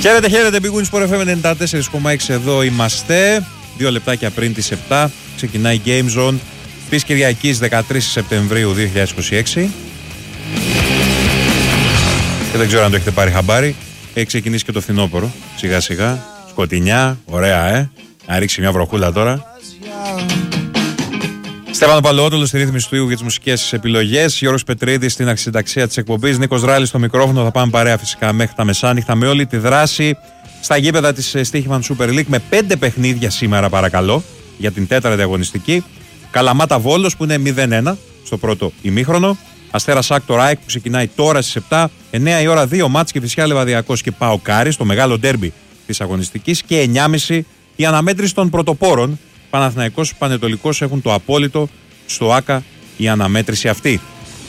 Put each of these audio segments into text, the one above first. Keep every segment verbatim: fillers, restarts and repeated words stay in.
Χαίρετε, χαίρετε, Big Win Sport εφ εμ ενενήντα τέσσερα κόμμα έξι, εδώ είμαστε. Δύο λεπτάκια πριν τις επτά ξεκινάει Game Zone της Κυριακής δεκατρείς Σεπτεμβρίου δύο χιλιάδες είκοσι έξι. Και δεν ξέρω αν το έχετε πάρει χαμπάρι. Έχει ξεκινήσει και το φθινόπωρο. Σιγά σιγά. Σκοτεινιά. Ωραία, ε. Να ρίξει μια βροχούλα τώρα. Στέφανο Παλαιότολο στη ρύθμιση του ήχου για τις μουσικές επιλογές. Γιώργος Πετρίδης στην αρχισυνταξία της εκπομπής. Νίκος Ράλης στο μικρόφωνο. Θα πάμε παρέα φυσικά μέχρι τα μεσάνυχτα με όλη τη δράση στα γήπεδα της Στοίχημαν Super League με πέντε παιχνίδια σήμερα, παρακαλώ, για την τέταρτη αγωνιστική. Καλαμάτα Βόλος που είναι μηδέν ένα στο πρώτο ημίχρονο. Αστέρας Άκτορ ΑΕΚ που ξεκινάει τώρα στις επτά. εννιά η ώρα δύο μάτς και Κηφισιά Λεβαδιακός και ΠΑΟΚ Άρης, το μεγάλο ντέρμπι της αγωνιστικής. Και εννιά και μισή η αναμέτρηση των πρωτοπόρων. Παναθηναϊκός, Πανετολικός έχουν το απόλυτο στο ΆΚΑ η αναμέτρηση αυτή.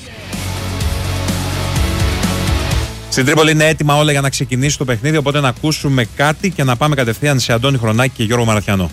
Στην Τρίπολη είναι έτοιμα όλα για να ξεκινήσει το παιχνίδι, οπότε να ακούσουμε κάτι και να πάμε κατευθείαν σε Αντώνη Χρονάκη και Γιώργο Μαραθιανό.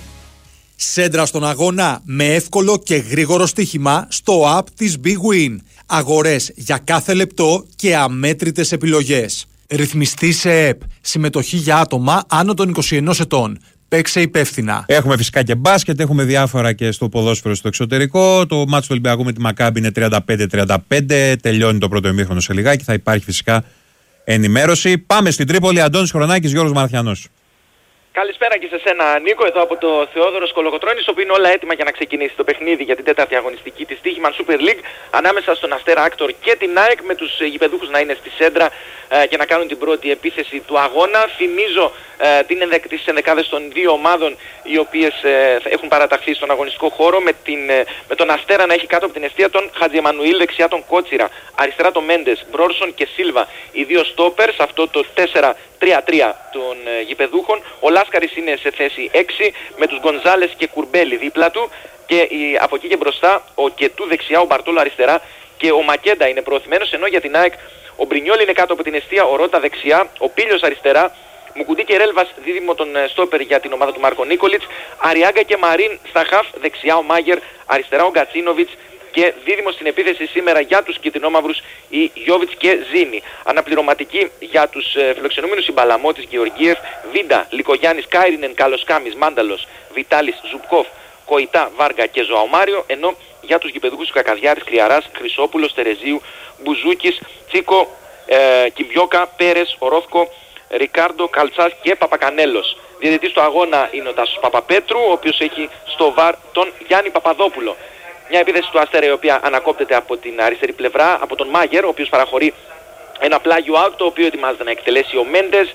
Σέντρα στον αγώνα με εύκολο και γρήγορο στοίχημα στο app της Big Win. Αγορές για κάθε λεπτό και αμέτρητες επιλογές. Ρυθμιστή σε ΕΠ. Συμμετοχή για άτομα άνω των είκοσι ενός ετών. Παίξε υπεύθυνα. Έχουμε φυσικά και μπάσκετ, έχουμε διάφορα και στο ποδόσφαιρο στο εξωτερικό. Το μάτσο του Ολυμπιακού με τη Μακάμπι είναι τριάντα πέντε τριάντα πέντε. Τελειώνει το πρώτο ημίχρονο σε λιγάκι. Θα υπάρχει φυσικά ενημέρωση. Πάμε στην Τρίπολη. Αντώνης Χρονάκης, Γιώργος Μαραθιανός. Καλησπέρα και σε σένα, Νίκο, εδώ από το Θεόδωρος Κολοκοτρώνης, όπου είναι όλα έτοιμα για να ξεκινήσει το παιχνίδι για την τέταρτη αγωνιστική της Στοίχημαν Super League ανάμεσα στον Αστέρα Άκτορ και την ΑΕΚ, με τους γηπεδούχους να είναι στη σέντρα ε, και να κάνουν την πρώτη επίθεση του αγώνα. Θυμίζω ε, την ενδεκ, τις ενδεκάδες των δύο ομάδων οι οποίες ε, έχουν παραταχθεί στον αγωνιστικό χώρο, με, την, ε, με τον Αστέρα να έχει κάτω από την αιστεία τον Χατζιεμανουήλ, δεξιά τον Κότσιρα, αριστερά τον Μέντες, Μπρόρσον και Σίλβα, οι δύο στόπερς, αυτό το τέσσερα τρία τρία των ε, γηπεδούχων. Ο Λάσκαρης είναι σε θέση έξι με τους Γκονζάλες και Κουρμπέλη δίπλα του, και η, από εκεί και μπροστά ο Κετού δεξιά, ο Μπαρτόλο αριστερά και ο Μακέντα είναι προωθημένος, ενώ για την ΑΕΚ ο Μπρινιόλ είναι κάτω από την αιστεία, ο Ρότα δεξιά, ο Πίλιος αριστερά, Μουκουντή και Ρέλβας δίδυμο τον στόπερ για την ομάδα του Μάρκο Νίκολιτς, Αριάγκα και Μαρίν στα χαφ, δεξιά ο Μάγερ, αριστερά ο Γκατσίνοβιτς, και δίδυμο στην επίθεση σήμερα για τους κιτρινόμαυρους η Γιώβιτς και Ζήνη. Αναπληρωματική για τους ε, φιλοξενούμενους η Μπαλαμότης, Γεωργίεφ, Βίντα, Λικογιάννης, Κάιρινεν, Καλοσκάμης, Μάνταλος, Βιτάλης, Ζουπκόφ, Κοϊτά, Βάργα και Ζωαομάριο, ενώ για τους γηπεδούχους Κακαδιάρης, Κρυαράς, Χρυσόπουλος, Τερεζίου, Μπουζούκης, Τσίκο, ε, Κιμπιόκα, Πέρες, Ορόφκο, Ρικάρντο, Καλτσάς και Παπακανέλος. Διαιτητής του αγώνα είναι ο Τάσος Παπαπέτρου, ο οποίος έχει στο βαρ τον Γιάννη Παπαδόπουλο. Μια επίθεση του Αστέρα η οποία ανακόπτεται από την αριστερή πλευρά, από τον Μάγερ, ο οποίος παραχωρεί ένα πλάγιο out, το οποίο ετοιμάζεται να εκτελέσει ο Μέντες.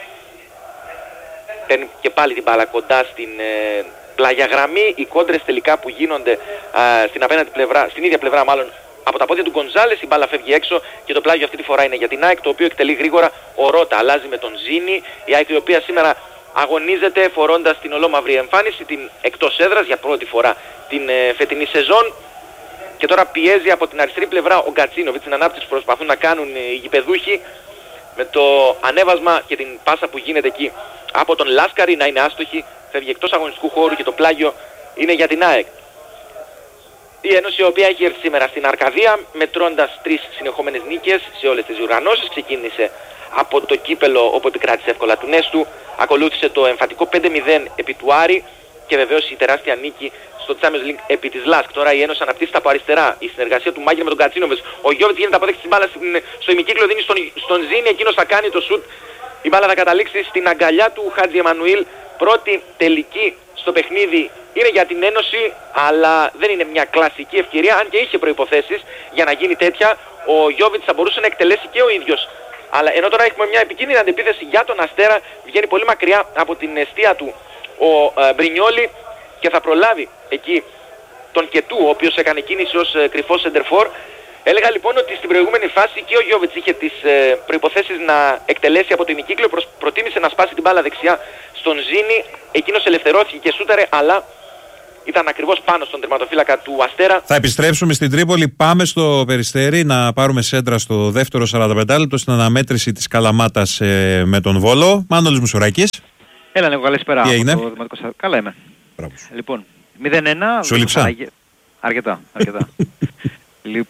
Παίρνει και πάλι την μπάλα κοντά στην ε, πλάγια γραμμή. Οι κόντρες τελικά που γίνονται ε, στην, απέναντι πλευρά, στην ίδια πλευρά μάλλον, από τα πόδια του Γκονζάλες, η μπάλα φεύγει έξω και το πλάγιο αυτή τη φορά είναι για την ΑΕΚ, το οποίο εκτελεί γρήγορα ο Ρότα. Αλλάζει με τον Ζήνη, η ΑΕΚ η οποία σήμερα αγωνίζεται φορώντας την ολόμαυρη εμφάνιση, την εκτός έδρας για πρώτη φορά την ε, φετινή σεζόν, και τώρα πιέζει από την αριστερή πλευρά ο Γκατσίνοβιτς. Την ανάπτυξη που προσπαθούν να κάνουν οι γηπεδούχοι, με το ανέβασμα και την πάσα που γίνεται εκεί από τον Λάσκαρη να είναι άστοχη, φεύγει εκτός αγωνιστικού χώρου και το πλάγιο είναι για την ΑΕΚ. Η Ένωση, η οποία έχει έρθει σήμερα στην Αρκαδία μετρώντας τρεις συνεχόμενες νίκες σε όλες τις διοργανώσεις. Ξεκίνησε από το κύπελο, όπου επικράτησε εύκολα του Νέστου, ακολούθησε το εμφατικό πέντε μηδέν επί του Άρη και βεβαίως η τεράστια νίκη στο Champions League επί της Λάσκ. Τώρα η Ένωση αναπτύσσεται από αριστερά, η συνεργασία του Μάγερ με τον Κατσίνοβιτς. Ο Γιώβιτς γίνεται αποδέκτης της μπάλας στο ημικύκλιο, δίνει στον, στον Ζήνη, εκείνος θα κάνει το σουτ. Η μπάλα θα καταλήξει στην αγκαλιά του Χατζη Εμμανουήλ. Πρώτη τελική στο παιχνίδι είναι για την Ένωση, αλλά δεν είναι μια κλασική ευκαιρία, αν και είχε προϋποθέσεις για να γίνει τέτοια. Ο Γιώβιτς θα μπορούσε να εκτελέσει και ο ίδιος. Αλλά ενώ τώρα έχουμε μια επικίνδυνη αντεπίθεση για τον Αστέρα, βγαίνει πολύ μακριά από την αιστεία του ο ε, Μπρινιόλι και θα προλάβει εκεί τον Κετού, ο οποίος έκανε κίνηση ως ε, κρυφός σεντερφόρ. Έλεγα λοιπόν ότι στην προηγούμενη φάση και ο Γιώβιτς είχε τις ε, προϋποθέσεις να εκτελέσει από το ημικύκλιο, προς, προτίμησε να σπάσει την μπάλα δεξιά στον Ζήνη, εκείνος ελευθερώθηκε και σούταρε, αλλά ήταν ακριβώς πάνω στον τερματοφύλακα του Αστέρα. Θα επιστρέψουμε στην Τρίπολη. Πάμε στο Περιστέρι να πάρουμε σέντρα στο δεύτερο σαράντα πέντε λεπτό στην αναμέτρηση της Καλαμάτας ε, με τον Βόλο. Μάνολης Μουσουράκης. Έλα, Νίκο, καλησπέρα. Τι έγινε? Το... Καλά είμαι. Μπράβο. Λοιπόν, μηδέν ένα. Σου λείψα. Αρκετά, αρκετά. Λοιπόν,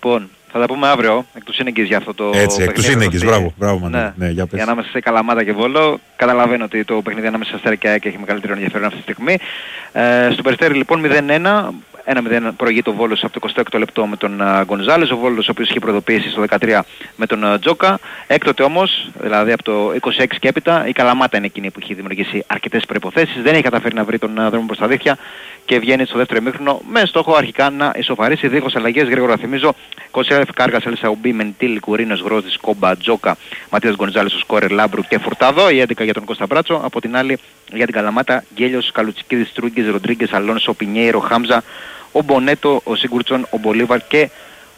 Θα τα πούμε αύριο, εκ του σύνεγγυς για αυτό το Έτσι, εκ του σύνεγγυς, μπράβο, μπράβο ναι. ναι, για πες. Για ανάμεσα σε Καλαμάτα και Βόλο. Καταλαβαίνω ότι το παιχνίδι ανάμεσα σε Αστέρα και ΑΕΚ έχει μεγαλύτερο ενδιαφέρον αυτή τη στιγμή. Ε, στο Περιστέρι λοιπόν μηδέν ένα. ένα μηδέν προηγείται ο Βόλος από το εικοστό έκτο λεπτό με τον uh, Γκονζάλες. Ο Βόλος ο οποίος είχε προειδοποιήσει στο δεκατρία με τον uh, Τζόκα. Έκτοτε όμως, δηλαδή από το είκοσι έξι και έπειτα, η Καλαμάτα είναι εκείνη που έχει δημιουργήσει αρκετές προϋποθέσεις. Δεν έχει καταφέρει να βρει τον uh, δρόμο προς τα δίχτυα και βγαίνει στο δεύτερο ημίχρονο με στόχο αρχικά να ισοφαρίσει. Δίχως αλλαγές, γρήγορα θυμίζω. Κοτσέλεφ, Κάργας, Ελσαουμπή, Μεντήλ, Κουρίνος, Γρόζης, Κόμπα, Τζόκα, Ματίας Γκονζάλες, ο Σκόρερ, Λάμπρου και Φουρτάδο. Η έντεκα για τον Κώστα Μπράτσο. Από την άλλη για την Καλαμάτα, Γκέλιος, Καλουτσικίδης, Τρούγκης, Ροντρίγκες, Αλόνσο, Πινιέιρο, Χάμζα, ο Μπονέτο, ο Σίγκουρτσον, ο Μπολίβαρ και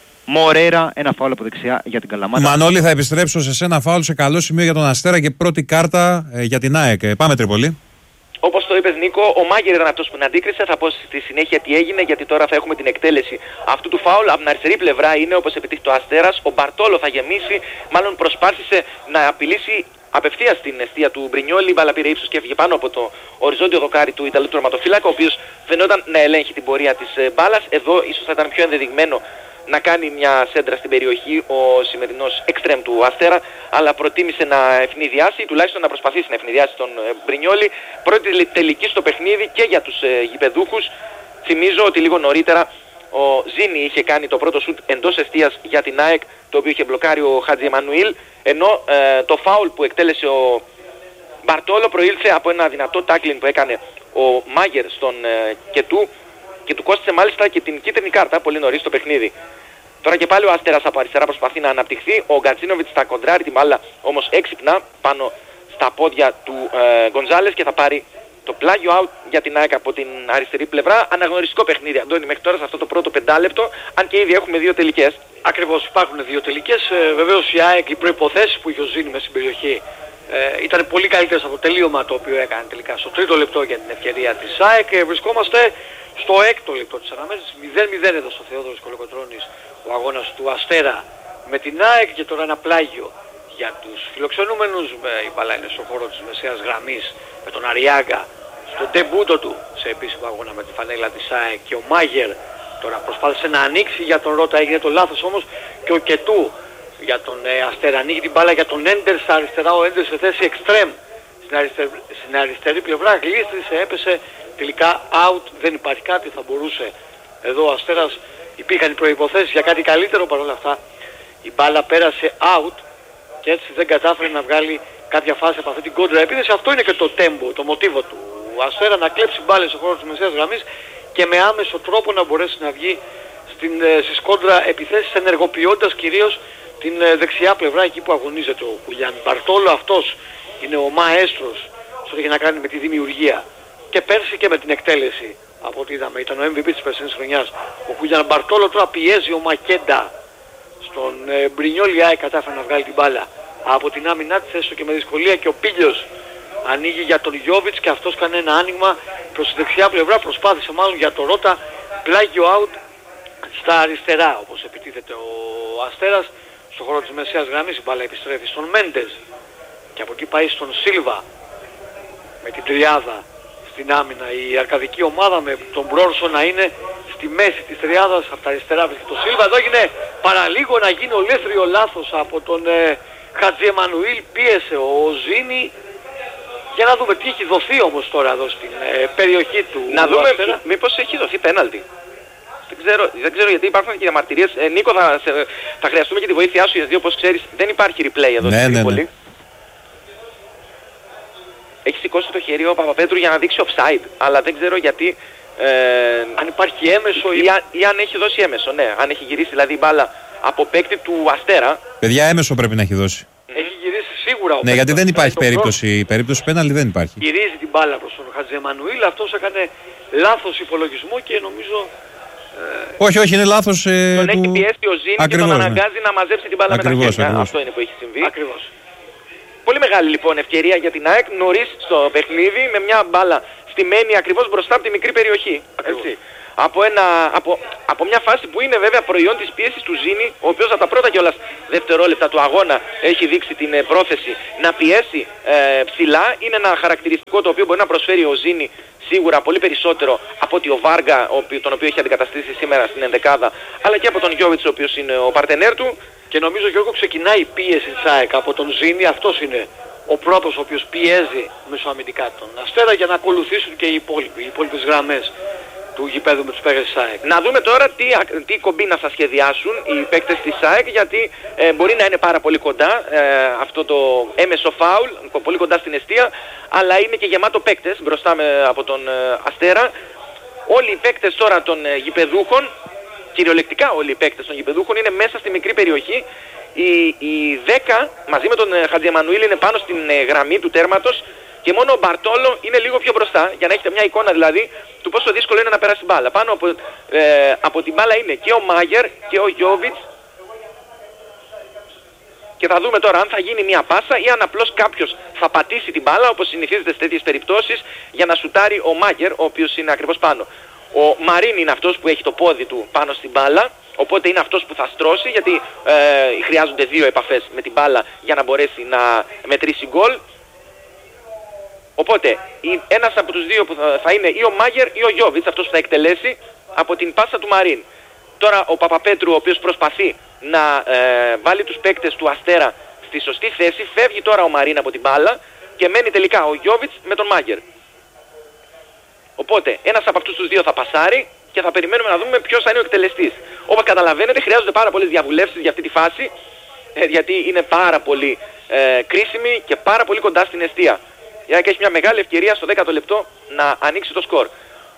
Μορέρα. Ένα φάουλ από δεξιά για την Καλαμάτα. Μανώλη, θα επιστρέψω σε σένα. Φάουλ σε καλό σημείο για τον Αστέρα και πρώτη κάρτα ε, για την ΑΕΚ. Ε, πάμε Τρίπολη. Όπως το είπες Νίκο, ο Μάγερ ήταν αυτός που την αντίκρισε. Θα πω στη συνέχεια τι έγινε, γιατί τώρα θα έχουμε την εκτέλεση αυτού του φάουλ. Από την αριστερή πλευρά είναι, όπως επιτύχει το Αστέρας, ο Μπαρτόλο θα γεμίσει, μάλλον προσπάθησε να απειλήσει απευθείας στην αιστεία του Μπρινιόλι. Η μπάλα πήρε ύψος και έφυγε πάνω από το οριζόντιο δοκάρι του Ιταλού τερματοφύλακα, ο οποίος φαινόταν να ελέγχει την πορεία της μπάλας. Εδώ ίσως θα ήταν πιο ενδεδειγμένο να κάνει μια σέντρα στην περιοχή ο σημερινός εξτρέμ του Αστέρα, αλλά προτίμησε να ευνηδιάσει, τουλάχιστον να προσπαθήσει να ευνηδιάσει τον Μπρινιόλι. Πρώτη τελική στο παιχνίδι και για τους γηπεδούχους. Θυμίζω ότι λίγο νωρίτερα ο Ζήνη είχε κάνει το πρώτο σουτ εντός εστίας για την ΑΕΚ, το οποίο είχε μπλοκάρει ο Χατζη Εμμανουήλ, ενώ ε, το φάουλ που εκτέλεσε ο Μπαρτόλο προήλθε από ένα δυνατό τάκλιν που έκανε ο Μάγερ στον ε, Κετού και του κόστησε μάλιστα και την κίτρινη κάρτα πολύ νωρίς στο παιχνίδι. Τώρα και πάλι ο Αστέρας από αριστερά προσπαθεί να αναπτυχθεί, ο Γκατσίνοβιτς θα κοντράρει την μπάλα όμως έξυπνα πάνω στα πόδια του ε, Γκονζάλες και θα πάρει το πλάγιο out για την ΑΕΚ από την αριστερή πλευρά. Αναγνωριστικό παιχνίδι, Αντώνη, μέχρι τώρα σε αυτό το πρώτο πεντάλεπτο, αν και ήδη έχουμε δύο τελικές. Ακριβώς, υπάρχουν δύο τελικές. Ε, βεβαίως η ΑΕΚ, οι προϋποθέσεις που είχε ο Ζήνη μες στην περιοχή ε, ήταν πολύ καλύτερες από το τελείωμα το οποίο έκανε τελικά στο τρίτο λεπτό για την ευκαιρία της ΑΕΚ. Ε, βρισκόμαστε στο έκτο λεπτό της αναμέτρησης, μηδέν μηδέν εδώ στο Θεόδωρος Κολοκοτρώνης, ο αγώνας του Αστέρα με την ΑΕΚ, και τώρα ένα πλάγιο για τους φιλοξενούμενους. Η μπάλα είναι στον χώρο της μεσαίας γραμμής με τον Αριάγκα στον ντεμπούτο του σε επίσημο αγώνα με τη φανέλα της ΑΕΚ, και ο Μάγερ τώρα προσπάθησε να ανοίξει για τον Ρώτα, έγινε το λάθος όμως, και ο Κετού για τον ε, Αστέρα ανοίγει την μπάλα για τον Έντερ στα αριστερά, ο Έντερ σε θέση εξτρέμ στην, αριστε... στην αριστερή πλευρά, γλίστρισε, έπεσε τελικά out, δεν υπάρχει κάτι, θα μπορούσε εδώ ο Αστέρας, υπήρχαν οι προϋποθέσεις για κάτι καλύτερο, παρόλα αυτά η μπάλα πέρασε out και έτσι δεν κατάφερε να βγάλει κάποια φάση από αυτή την κόντρα επίθεση. Αυτό είναι και το τέμπο, το μοτίβο του Αστέρα, να κλέψει μπάλες στον χώρο της μεσαίας γραμμής και με άμεσο τρόπο να μπορέσει να βγει στην, στις κόντρα επιθέσεις, ενεργοποιώντας κυρίως την δεξιά πλευρά εκεί που αγωνίζεται ο Χουλιάν Μπαρτόλο. Αυτός είναι ο μαέστρος στο τι έχει να κάνει με τη δημιουργία, και πέρσι και με την εκτέλεση. Από ό,τι είδαμε ήταν ο εμ βι πι της περσινής χρονιάς ο Χουλιάν Μπαρτόλο. Τώρα πιέζει ο Μακέντα στον ε, Μπρινιόλι, ΑΕΚ κατάφερε να βγάλει την μπάλα από την άμυνά της, έστω και με δυσκολία, και ο Πίλιος ανοίγει για τον Γιόβιτς και αυτός κάνει ένα άνοιγμα προς τη δεξιά πλευρά, προσπάθησε μάλλον για το Ρώτα, πλάγιο out στα αριστερά όπως επιτίθεται ο Αστέρας. Στον χώρο της μεσαίας γραμμής η μπάλα επιστρέφει στον Μέντες και από εκεί πάει στον Σίλβα με την τριάδα στην άμυνα. Η αρκαδική ομάδα με τον Μπρόρσο να είναι στη μέση της τριάδας, από τα αριστερά βρίσκεται το Σίλβα. Εδώ έγινε παραλίγο να γίνει ολέθριο λάθος από τον ε, Χατζη Εμμανουήλ, πίεσε ο Ζήνη. Για να δούμε τι έχει δοθεί όμως τώρα εδώ στην ε, περιοχή του. Να δούμε Αστέρα. μήπως έχει δοθεί πέναλτι. Δεν ξέρω, δεν ξέρω γιατί υπάρχουν και διαμαρτυρίες. Ε, Νίκο, θα, σε, θα χρειαστούμε και τη βοήθειά σου, γιατί όπως ξέρεις δεν υπάρχει replay εδώ ναι, στην Τρίπολη. ναι, ναι. Έχει σηκώσει το χέρι ο Παπαπέτρου για να δείξει offside, αλλά δεν ξέρω γιατί. Ε, αν υπάρχει έμεσο ή, ή... ή, ή αν έχει δώσει έμεσο, ναι. Αν έχει γυρίσει δηλαδή η μπάλα από παίκτη του Αστέρα. Παιδιά, έμεσο πρέπει να έχει δώσει. Έχει γυρίσει σίγουρα ο Ναι, γιατί δεν υπάρχει τον περίπτωση, περίπτωση πέναλτι δεν υπάρχει. Γυρίζει την μπάλα προς τον Χατζη Εμμανουήλ, αυτός έκανε λάθος υπολογισμό και νομίζω... Ε... Όχι, όχι, είναι λάθος ε, τον του... έχει πιέσει ο Ζήνη και τον ναι. αναγκάζει να μαζέψει την μπάλα Ακριβώς, με τα χέρια. ακριβώς. Αυτό είναι που έχει συμβεί. Ακριβώς. Πολύ μεγάλη λοιπόν ευκαιρία για την ΑΕΚ νωρίς στο παιχνίδι, με μια μπάλα στημένη ακριβώς μπροστά από τη μικρή περιοχή. Έτσι. από, ένα, από, από μια φάση που είναι βέβαια προϊόν της πίεσης του Ζήνη, ο οποίος από τα πρώτα κιόλας δευτερόλεπτα του αγώνα έχει δείξει την ε, πρόθεση να πιέσει ε, ψηλά. Είναι ένα χαρακτηριστικό το οποίο μπορεί να προσφέρει ο Ζήνη σίγουρα πολύ περισσότερο από ότι ο Βάργα, τον οποίο έχει αντικαταστήσει σήμερα στην ενδεκάδα, αλλά και από τον Γιώβιτς, ο οποίος είναι ο παρτενέρ του. Και νομίζω, Γιώργο, ξεκινάει η πίεση της ΑΕΚ από τον Ζήνη. Αυτός είναι ο πρώτος ο οποίος πιέζει μεσοαμυντικά τον Αστέρα για να ακολουθήσουν και οι υπόλοιποι, οι υπόλοιπες γραμμές του γηπέδου με τους παίκτες της ΑΕΚ. Να δούμε τώρα τι, τι κομπίνα θα σχεδιάσουν οι παίκτες της ΑΕΚ, γιατί ε, μπορεί να είναι πάρα πολύ κοντά ε, αυτό το έμεσο φάουλ, πολύ κοντά στην εστία, αλλά είναι και γεμάτο παίκτες μπροστά με, από τον ε, Αστέρα. Όλοι οι παίκτες τώρα των ε, γηπεδούχων, κυριολεκτικά όλοι οι παίκτες των γηπεδούχων είναι μέσα στη μικρή περιοχή. Οι, οι δέκα μαζί με τον ε, Χατζιεμανουήλ είναι πάνω στην ε, γραμμή του τέρματος και μόνο ο Μπαρτόλο είναι λίγο πιο μπροστά, για να έχετε μια εικόνα δηλαδή του πόσο δύσκολο είναι να περάσει μπάλα. Πάνω από, ε, από την μπάλα είναι και ο Μάγερ και ο Γιώβιτς. Και θα δούμε τώρα αν θα γίνει μια πάσα ή αν απλώς κάποιος θα πατήσει την μπάλα, όπως συνηθίζεται σε τέτοιες περιπτώσεις, για να σουτάρει ο Μάγερ, ο οποίος είναι ακριβώς πάνω. Ο Μαρίν είναι αυτός που έχει το πόδι του πάνω στην μπάλα, οπότε είναι αυτός που θα στρώσει, γιατί ε, χρειάζονται δύο επαφές με την μπάλα για να μπορέσει να μετρήσει γκολ. Οπότε ένας από τους δύο που θα, θα είναι ή ο Μάγερ ή ο Γιώβιτς, αυτός που θα εκτελέσει από την πάσα του Μαρίν. Τώρα ο Παπαπέτρου, ο οποίος προσπαθεί να ε, βάλει τους παίκτες του Αστέρα στη σωστή θέση, φεύγει τώρα ο Μαρίν από την μπάλα και μένει τελικά ο Γιώβιτς με τον Μάγερ. Οπότε ένας από αυτούς τους δύο θα πασάρει και θα περιμένουμε να δούμε ποιος θα είναι ο εκτελεστής. Όπως καταλαβαίνετε χρειάζονται πάρα πολλές διαβουλεύσεις για αυτή τη φάση, ε, γιατί είναι πάρα πολύ ε, κρίσιμη και πάρα πολύ κοντά στην εστία. Η ΑΕΚ έχει μια μεγάλη ευκαιρία στο δέκατο λεπτό να ανοίξει το σκορ.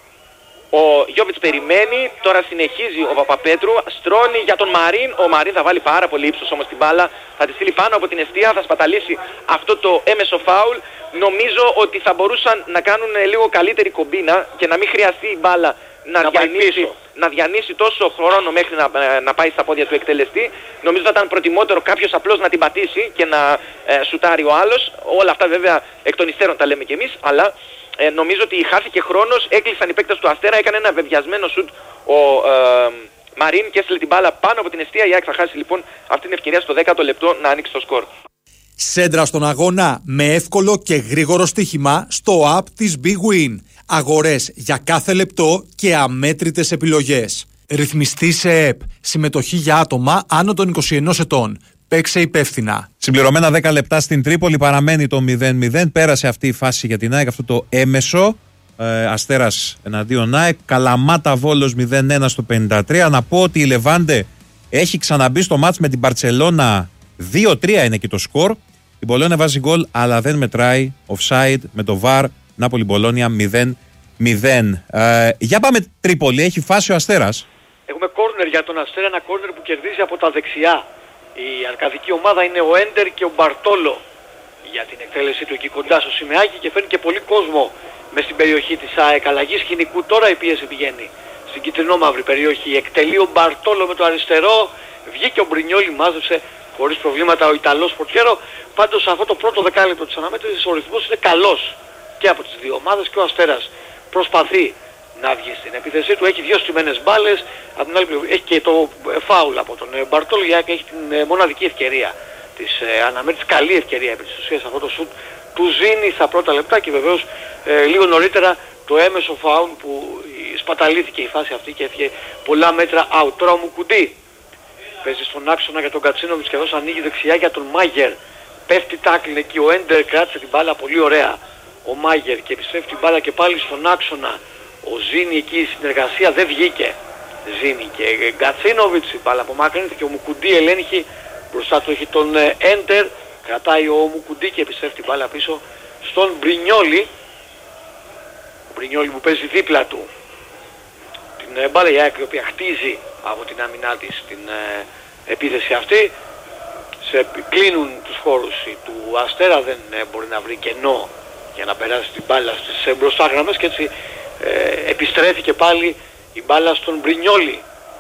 Ο Γιώβιτς περιμένει, τώρα συνεχίζει ο Παπαπέτρου, στρώνει για τον Μαρίν. Ο Μαρίν θα βάλει πάρα πολύ ύψος όμως την μπάλα, θα τη στείλει πάνω από την εστία, θα σπαταλήσει αυτό το έμεσο φάουλ. Νομίζω ότι θα μπορούσαν να κάνουν λίγο καλύτερη κομπίνα και να μην χρειαστεί η μπάλα να, να, διανύσει, να διανύσει τόσο χρόνο μέχρι να, να πάει στα πόδια του εκτελεστή. Νομίζω θα ήταν προτιμότερο κάποιος απλώς να την πατήσει και να ε, σουτάρει ο άλλος. Όλα αυτά βέβαια εκ των υστέρων τα λέμε κι εμείς, αλλά ε, νομίζω ότι χάθηκε χρόνος, έκλεισαν οι παίκτες του Αστέρα, έκανε ένα βεβαιασμένο σουτ ο ε, Μαρίν και έστειλε την μπάλα πάνω από την εστία. Η ΑΕΚ θα χάσει λοιπόν αυτή την ευκαιρία στο δέκατο λεπτό να ανοίξει το σκορ. Σέντρα στον αγώνα με εύκολο και γρήγορο στοίχημα στο app της Big Win. Αγορές για κάθε λεπτό και αμέτρητες επιλογές. Ρυθμιστή σε ΕΠ. Συμμετοχή για άτομα άνω των είκοσι ενός ετών. Παίξε υπεύθυνα. Συμπληρωμένα δέκα λεπτά στην Τρίπολη, παραμένει το μηδέν μηδέν. Πέρασε αυτή η φάση για την ΑΕΚ, αυτό το έμεσο. Ε, Αστέρας εναντίον ΑΕΚ. Καλαμάτα Βόλος μηδέν ένα στο πενήντα τρία. Να πω ότι η Λεβάντε έχει ξαναμπεί στο μάτς με την Μπαρτσελώνα. δύο τρία είναι εκεί το σκορ. Η Μπολόνια βάζει γκολ, αλλά δεν μετράει. Offside με το βαρ. Νάπολη Μπολόνια μηδέν μηδέν. Ε, για πάμε Τρίπολη, έχει φάσει ο Αστέρας. Έχουμε κόρνερ για τον Αστέρα, ένα κόρνερ που κερδίζει από τα δεξιά. Η αρκαδική ομάδα είναι ο Έντερ και ο Μπαρτόλο για την εκτέλεση του εκεί κοντά στο σημαίακι και φέρνει και πολύ κόσμο μες στην περιοχή της ΑΕΚ. Αλλαγή σκηνικού, τώρα η πίεση πηγαίνει στην κυτρινό-μαύρη περιοχή. Εκτελεί ο Μπαρτόλο με το αριστερό, βγήκε ο Μπρινιόλι, μάζεψε χωρίς προβλήματα ο Ιταλός πορτιέρο. Πάντως αυτό το πρώτο δεκάλεπτο της αναμέτρησης ο ρυθμός είναι καλός και από τις δύο ομάδες και ο Αστέρας προσπαθεί να βγει στην επίθεσή του. Έχει δύο στιμένες μπάλες, από την άλλη πλευρά έχει και το φάουλ από τον Μπαρτόλο. Η ΑΕΚ έχει την μοναδική ευκαιρία της αναμέτρησης, καλή ευκαιρία επί της ουσίας αυτό το σουτ του Ζήνη στα πρώτα λεπτά και βεβαίως ε, λίγο νωρίτερα το έμεσο φάουλ που σπαταλήθηκε η φάση αυτή και έφυγε πολλά μέτρα out. Τώρα ο Μουκουντή παίζει στον άξονα για τον Κατσίνοβιτς και εδώ ανοίγει δεξιά για τον Μάγερ. Πέφτει τάκλιν εκεί, ο Έντερ κράτησε την μπάλα πολύ ωραία. Ο Μάγερ και επιστρέφει την μπάλα και πάλι στον άξονα. Ο Ζήνη εκεί η συνεργασία δεν βγήκε. Ζήνη και Γκατσίνοβιτς, η μπάλα απομάκρυνεται και ο Μουκουντή ελέγχει. Μπροστά του έχει τον Έντερ, κρατάει ο Μουκουντή και επιστρέφει την μπάλα πίσω στον Μπρινιόλι. Ο Μπρινιόλι που παίζει δίπλα του την μπάλα, η ΑΕΚ η οποία χτίζει από την άμυνά της την ε, επίθεση αυτή. Σε κλείνουν τους χώρους του Αστέρα, δεν ε, μπορεί να βρει κενό για να περάσει την μπάλα στις ε, μπροστά γραμμές και έτσι ε, επιστρέφει και πάλι η μπάλα στον Μπρινιόλι.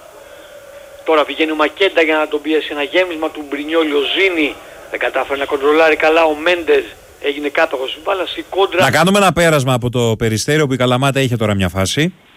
Τώρα πηγαίνει ο Μακέντα για να τον πιέσει, ένα γέμισμα του Μπρινιόλι. Ο Ζήνη δεν κατάφερε να κοντρολάρει καλά, ο Μέντες έγινε κάτοχος της μπάλας. Η κόντρα... Να κάνουμε ένα πέρασμα από το Περιστέριο που η Καλαμάτα είχε τώρα μια φάση.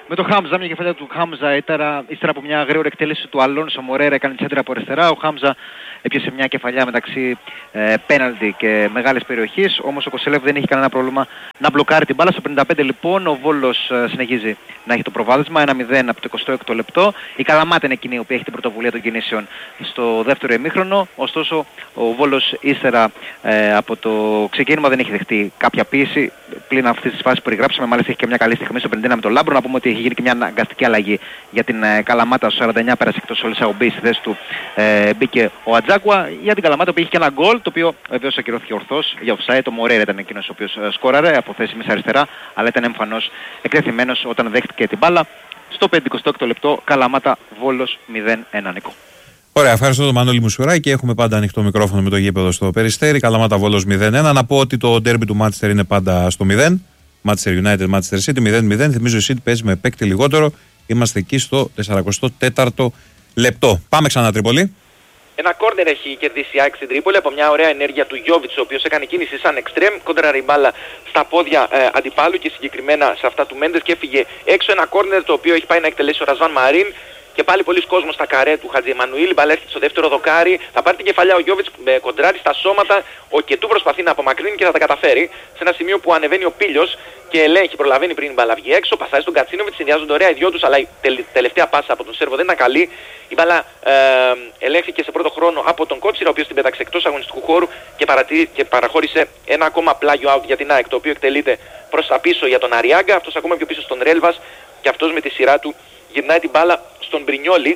με το Χάμζα, μια κεφαλιά του Χάμζα ύστερα, ύστερα από μια γρήγορη εκτέλεση του Αλόνσο Μορέρα, έκανε τσέντρα από αριστερά. Ο Χάμζα έπιασε μια κεφαλιά μεταξύ ε, πέναλτι και μεγάλης περιοχής, όμως ο Κοσέλεφ δεν είχε κανένα πρόβλημα να μπλοκάρει την μπάλα. Στο πενήντα πέντε λοιπόν ο Βόλος ε, συνεχίζει να έχει το προβάδισμα, ένα μηδέν από το εικοστό έκτο λεπτό. Η Καλαμάτα είναι εκείνη η οποία έχει την πρωτοβουλία των κινήσεων στο δεύτερο ημίχρονο, ωστόσο ο Βόλος ύστερα ε, από το ξεκίνημα δεν έχει δεχτεί κάποια πίεση πλην αυτής της φάσης που περιγράψαμε. Μάλιστα έχει και μια καλή στιγμή στο πενήντα ένα με τον Λάμπρο. Να πούμε ότι έχει γίνει και μια αναγκαστική αλλαγή για την ε, Καλαμάτα. Στο σαράντα εννιά πέρασε εκτός ο Λισαουμπή, στη θέση του ε, μπήκε ο Ατζάκουα. Για την Καλαμάτα που είχε και ένα γκολ, το οποίο βεβαίως ακυρώθηκε ορθώς για offside. Το Μορέρα ήταν εκείνος ο οποίος ε, σκόραρε από θέση μέσα αριστερά, αλλά ήταν εμφανώς εκτεθειμένος όταν δέχτηκε την μπάλα. Στο πενηκοστό έκτο λεπτό Καλαμάτα Βόλος μηδέν ένα, Νίκο. Ωραία, ευχαριστώ τον Μανώλη Μουσουράκη και έχουμε πάντα ανοιχτό μικρόφωνο με το γήπεδο στο Περιστέρι. Καλαμάτα Βόλος μηδέν ένα. Να πω ότι το ντέρμπι του Manchester είναι πάντα στο μηδέν. Manchester United, Manchester City μηδέν μηδέν. Θυμίζω η City παίζει με παίκτη λιγότερο. Είμαστε εκεί στο σαρανταετό τέταρτο λεπτό. Πάμε ξανά Τρίπολη. Ένα κόρνερ έχει κερδίσει η ΑΕΚ στην Τρίπολη από μια ωραία ενέργεια του Γιόβιτς, ο οποίος έκανε κίνηση σαν εξτρέμ, κόντραρε η μπάλα στα πόδια ε, αντιπάλου και συγκεκριμένα σε αυτά του Μέντες και έφυγε έξω. Ένα κόρνερ το οποίο έχει πάει να εκτελέσει ο Ρασβάν Μαρίν. Και πάλι πολλοί κόσμος στα καρέ του Χατζη Εμμανουήλ. Η μπάλα έρχεται στο δεύτερο δοκάρι. Θα πάρει την κεφαλιά ο Γιόβιτς, με κοντράρει στα σώματα. Ο Κετού προσπαθεί να απομακρύνει και θα τα καταφέρει. Σε ένα σημείο που ανεβαίνει ο Πίλιος και ελέγχει, προλαβαίνει πριν η μπάλα βγει έξω. Πασάει στον Κατσίνοβιτς, συνδυάζονται ωραία οι δυο τους, αλλά η τελευταία πάσα από τον Σέρβο δεν ήταν καλή. Η μπάλα ε, ελέγχθηκε σε πρώτο χρόνο από τον Κότσιρα, ο οποίος την πέταξε εκτός αγωνιστικού χώρου και, παρατή, και παραχώρησε ένα ακόμα πλάγιο out για την ΑΕΚ, το οποίο εκτελείται προς τα πίσω για τον Αριάγκα. Αυτός ακόμα πιο πίσω στον Ρέλβας και αυτός με τη σειρά του γυρνάει την μπάλα στον Μπρινιόλι.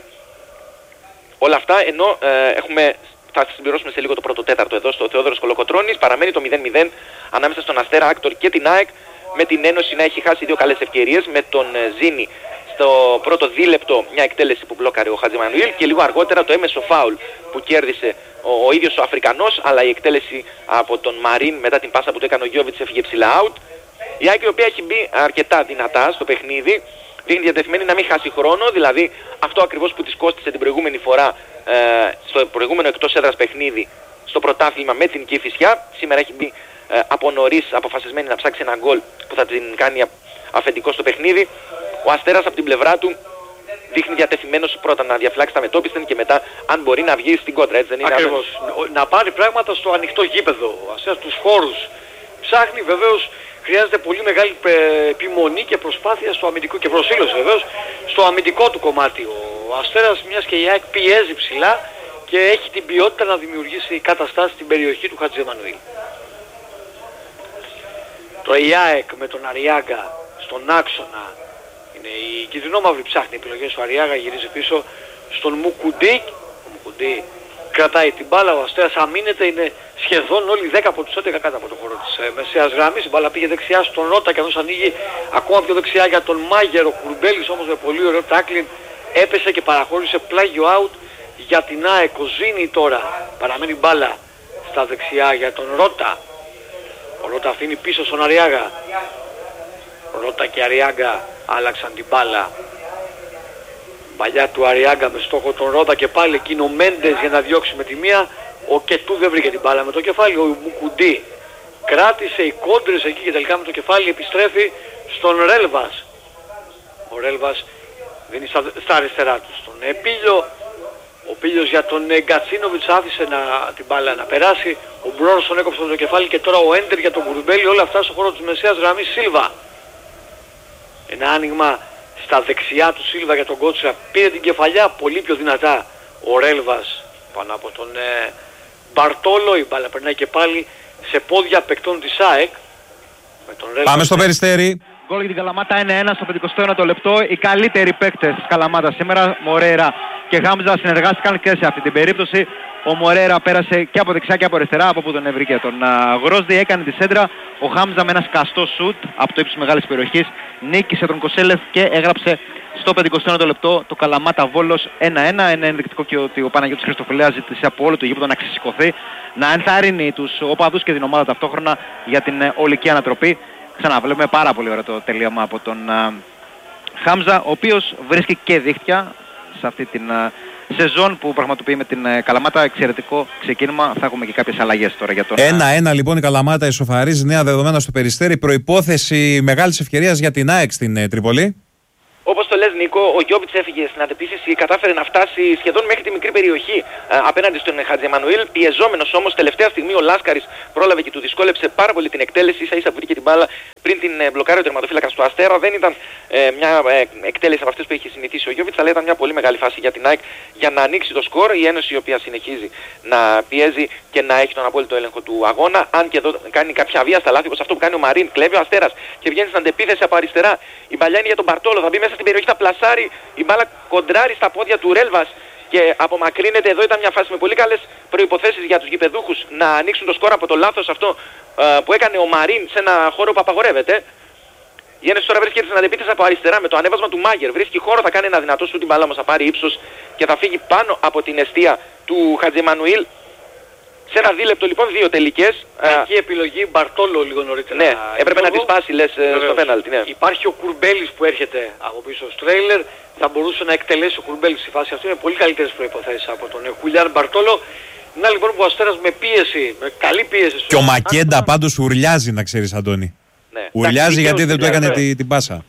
Όλα αυτά ενώ ε, έχουμε, θα συμπληρώσουμε σε λίγο το πρώτο τέταρτο εδώ στο Θεόδωρος Κολοκοτρώνης. Παραμένει το μηδέν μηδέν ανάμεσα στον Αστέρα Άκτορ και την ΑΕΚ, με την Ένωση να έχει χάσει δύο καλές ευκαιρίες, με τον ε, Ζήνη στο πρώτο δίλεπτο μια εκτέλεση που μπλόκαρε ο Χατζη Εμμανουήλ και λίγο αργότερα το έμεσο φάουλ που κέρδισε ο, ο ίδιος ο Αφρικανός, αλλά η εκτέλεση από τον Μαρίν μετά την πάσα που το έκανε ο Γιόβιτς έφυγε ψηλά out. Η ΑΕΚ η οποία έχει μπει αρκετά δυνατά στο παιχνίδι, δείχνει διατεθειμένη να μην χάσει χρόνο, δηλαδή αυτό ακριβώς που της κόστισε την προηγούμενη φορά ε, στο προηγούμενο εκτός έδρας παιχνίδι στο πρωτάθλημα με την Κηφισιά. Σήμερα έχει μπει ε, από νωρίς αποφασισμένη να ψάξει ένα γκολ που θα την κάνει αφεντικό στο παιχνίδι. Ο Αστέρας από την πλευρά του δείχνει διατεθειμένος πρώτα να διαφυλάξει τα μετώπιστεν και μετά αν μπορεί να βγει στην κόντρα, έτσι δεν είναι? Ακριβώς. Να πάρει πράγματα στο ανοιχτό γήπεδο, ο Αστέρας τους χώρους ψάχνει. Βεβαίως χρειάζεται πολύ μεγάλη επιμονή και προσπάθεια στο αμυντικό και προσήλωση βεβαίως στο αμυντικό του κομμάτι. Ο Αστέρας, μιας και η ΑΕΚ πιέζει ψηλά και έχει την ποιότητα να δημιουργήσει καταστάσεις στην περιοχή του Χατζη Εμμανουήλ. Το η ΑΕΚ με τον Αριάγκα στον άξονα είναι η κυτρινόμαυρη, ψάχνει επιλογές. Ο Αριάγκα γυρίζει πίσω στον Μουκουντή. Ο Μουκουντή κρατάει την μπάλα, ο Αστέρας αμήνεται, είναι σχεδόν όλοι δέκα από τους έντεκα κάτω από το χώρο της ε, μεσαίας γραμμής. Η μπάλα πήγε δεξιά στον Ρώτα και αυτός ανοίγει ακόμα πιο δεξιά για τον Μάγερο. Κουρμπέλης όμως με πολύ ωραίο τάκλιν έπεσε και παραχώρησε πλάγιο out για την ΑΕΚ. Ο Ζήνη τώρα παραμένει μπάλα στα δεξιά για τον Ρώτα. Ο Ρώτα αφήνει πίσω στον Αριάγκα. Ο Ρώτα και Αριάγκα άλλαξαν την μπάλα. Παλιά του Αριάγκα με στόχο τον Ρώτα και πάλι εκείνο Μέντες για να διώξει με τη μία. Ο Κετού δεν βρήκε την μπάλα με το κεφάλι. Ο Μουκουντή κράτησε οι κόντρες εκεί και τελικά με το κεφάλι επιστρέφει στον Ρέλβας. Ο Ρέλβας δίνει στα, στα αριστερά του στον Πίλιο. Ο Πίλιος για τον Γκατσίνοβιτς άφησε να, την μπάλα να περάσει. Ο Μπρόνσον έκοψε το κεφάλι και τώρα ο Έντερ για τον Κουρμπέλη. Όλα αυτά στον χώρο της μεσαίας γραμμής. Σίλβα. Ένα άνοιγμα στα δεξιά του Σίλβα για τον Κότσιρα. Πήρε την κεφαλιά πολύ πιο δυνατά ο Ρέλβας πάνω από τον ε, Μπαρτόλο. Η μπάλα περνάει και πάλι σε πόδια παικτών της ΑΕΚ. Με τον Ρέλβας. Πάμε στο Περιστέρι. Γκολ για την Καλαμάτα ένα ένα στο πενηκοστό ένατο λεπτό. Οι καλύτεροι παίκτες της Καλαμάτα σήμερα, Μορέρα και Χάμζα, συνεργάστηκαν και σε αυτή την περίπτωση. Ο Μορέρα πέρασε και από δεξιά και από αριστερά, από που τον έβρικε τον Γρόσδη, έκανε τη σέντρα. Ο Χάμζα με ένα σκαστό σουτ από το ύψος μεγάλης περιοχής νίκησε τον Κοσέλεφ και έγραψε στο πενηκοστό ένατο λεπτό το Καλαμάτα Βόλος ένα ένα. Είναι ενδεικτικό και ότι ο Παναγιώτης Χριστοφιλέας ζήτησε από όλο το γήπεδο να ξεσηκωθεί, να ενθαρρύνει τους οπαδούς και την ομάδα ταυτόχρονα για την ολική ανατροπή. Ξανά βλέπουμε πάρα πολύ ωραίο το τελείωμα από τον uh, Χάμζα, ο οποίος βρίσκει και δίχτυα σε αυτή την uh, σεζόν που πραγματοποιεί με την uh, Καλαμάτα. Εξαιρετικό ξεκίνημα. Θα έχουμε και κάποιες αλλαγές τώρα για τον... ένα ένα λοιπόν η Καλαμάτα ισοφαρίζει, νέα δεδομένα στο Περιστέρι. Προϋπόθεση μεγάλης ευκαιρίας για την ΑΕΚ στην uh, Τρίπολη. Όπως το λες Νίκο, ο Γιόβιτς έφυγε στην αντεπίθεση, κατάφερε να φτάσει σχεδόν μέχρι τη μικρή περιοχή ε, απέναντι στον Χατζεμανουήλ. Πιεζόμενος όμως, τελευταία στιγμή ο Λάσκαρης πρόλαβε και του δυσκόλεψε πάρα πολύ την εκτέλεση. Ίσα ίσα που βρήκε την μπάλα πριν την ε, μπλοκάρει ο τερματοφύλακας του Αστέρα. Δεν ήταν ε, μια ε, εκτέλεση από αυτές που είχε συνηθίσει ο Γιόβιτς, αλλά ήταν μια πολύ μεγάλη φάση για την ΑΕΚ για να ανοίξει το σκορ. Η Ένωση η οποία συνεχίζει να πιέζει και να έχει τον απόλυτο έλεγχο του αγώνα. Αν και εδώ κάνει κάποια αβίαστα λάθη, όπως αυτό που κάνει ο Μαρίν, κλέβει ο Αστέρας και βγαίνει στην αντεπίθεση από αριστερά. Η μπαλιά είναι για τον Μπαρτόλο, θα μπει μέσα στην περιοχή, θα πλασάρει, η μπάλα κοντράρει στα πόδια του Ρέλβας και απομακρύνεται. Εδώ ήταν μια φάση με πολύ καλές προϋποθέσεις για τους γηπεδούχους να ανοίξουν το σκορ από το λάθος αυτό ε, που έκανε ο Μαρίν σε ένα χώρο που απαγορεύεται. Η Ένωση τώρα βρίσκεται στην αντεπίθεση από αριστερά με το ανέβασμα του Μάγερ. Βρίσκει χώρο, θα κάνει ένα δυνατό σου, την μπάλα όμως θα πάρει ύψος και θα φύγει πάνω από την εστία του Χατζεμανουήλ. Σε ένα δίλεπτο λοιπόν, δύο τελικές. Κακή επιλογή Μπαρτόλο λίγο νωρίτερα. Ναι, έπρεπε να τη σπάσει λες στο πέναλτι. Ναι. Υπάρχει ο Κουρμπέλης που έρχεται από πίσω στο τρέιλερ. Θα μπορούσε να εκτελέσει ο Κουρμπέλης στη φάση αυτή με πολύ καλύτερες προϋποθέσεις από τον Χουλιάν Μπαρτόλο. Να λοιπόν που ο Αστέρας με πίεση, με καλή πίεση. Και ο Μακέντα πάντως ουρλιάζει, να ξέρεις Αντώνη. Ναι. Ουρλιάζει γιατί δεν του έκανε την, την πάσα.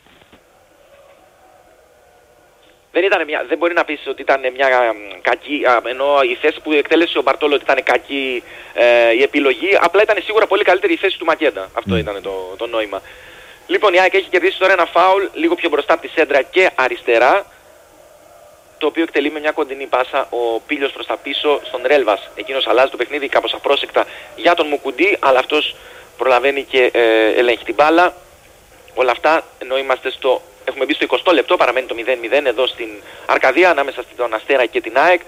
Δεν, ήταν μια, δεν μπορεί να πεις ότι ήταν μια κακή, ενώ η θέση που εκτέλεσε ο Μπαρτόλο ότι ήταν κακή ε, η επιλογή, απλά ήταν σίγουρα πολύ καλύτερη η θέση του Μακέντα. Αυτό mm. ήταν το, το νόημα. Λοιπόν, η ΑΕΚ έχει κερδίσει τώρα ένα φάουλ λίγο πιο μπροστά από τη σέντρα και αριστερά, το οποίο εκτελεί με μια κοντινή πάσα ο Πίλιος προς τα πίσω στον Ρέλβας. Εκείνος αλλάζει το παιχνίδι κάπως απρόσεκτα για τον Μουκουντή, αλλά αυτός προλαβαίνει και ε, ελέγχει την μπάλα. Όλα αυτά ενώ είμαστε στο... Έχουμε μπει στο εικοστό λεπτό, παραμένει το μηδέν μηδέν εδώ στην Αρκαδία ανάμεσα στον Αστέρα και την ΑΕΚ.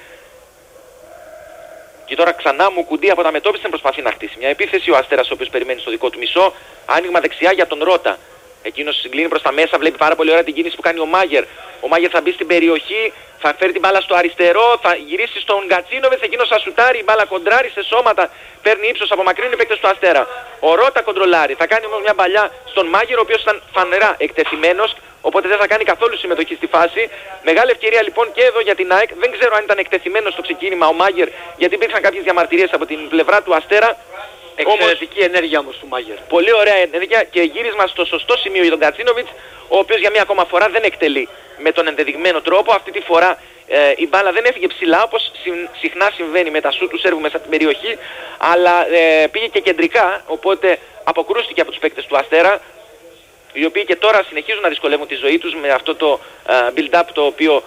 Και τώρα ξανά Μουκουντή από τα μετώπιση προσπαθεί να χτίσει μια επίθεση. Ο Αστέρας ο οποίος περιμένει στο δικό του μισό. Άνοιγμα δεξιά για τον Ρώτα. Εκείνος συγκλίνει προς τα μέσα, βλέπει πάρα πολύ ωραία την κίνηση που κάνει ο Μάγερ. Ο Μάγερ θα μπει στην περιοχή, θα φέρει την μπάλα στο αριστερό, θα γυρίσει στον Γκατσίνοβιτς, εκείνος θα σουτάρει, η μπάλα κοντράρει σε σώματα, παίρνει ύψος, απομακρύνει οι παίκτες του Αστέρα. Ο Ρώτα κοντρολάρει, θα κάνει όμως μια μπαλιά στον Μάγερ, ο οποίος ήταν φανερά εκτεθειμένος, οπότε δεν θα κάνει καθόλου συμμετοχή στη φάση. Μεγάλη ευκαιρία λοιπόν και εδώ για την ΑΕΚ, δεν ξέρω αν ήταν εκτεθειμένος στο ξεκίνημα ο Μάγερ, γιατί υπήρξαν κάποιες διαμαρτυρίες από την πλευρά του Αστέρα. Εξαιρετική όμως, ενέργεια όμως του Μάγερ. Πολύ ωραία ενέργεια και γύρισμα στο σωστό σημείο για τον Γκατσίνοβιτς, ο οποίος για μία ακόμα φορά δεν εκτελεί με τον ενδεδειγμένο τρόπο. Αυτή τη φορά ε, η μπάλα δεν έφυγε ψηλά όπως συχνά συμβαίνει με τα σούτ του Σέρβου μέσα στην περιοχή, αλλά ε, πήγε και κεντρικά, οπότε αποκρούστηκε από τους παίκτες του Αστέρα, οι οποίοι και τώρα συνεχίζουν να δυσκολεύουν τη ζωή τους με αυτό το ε, build-up το οποίο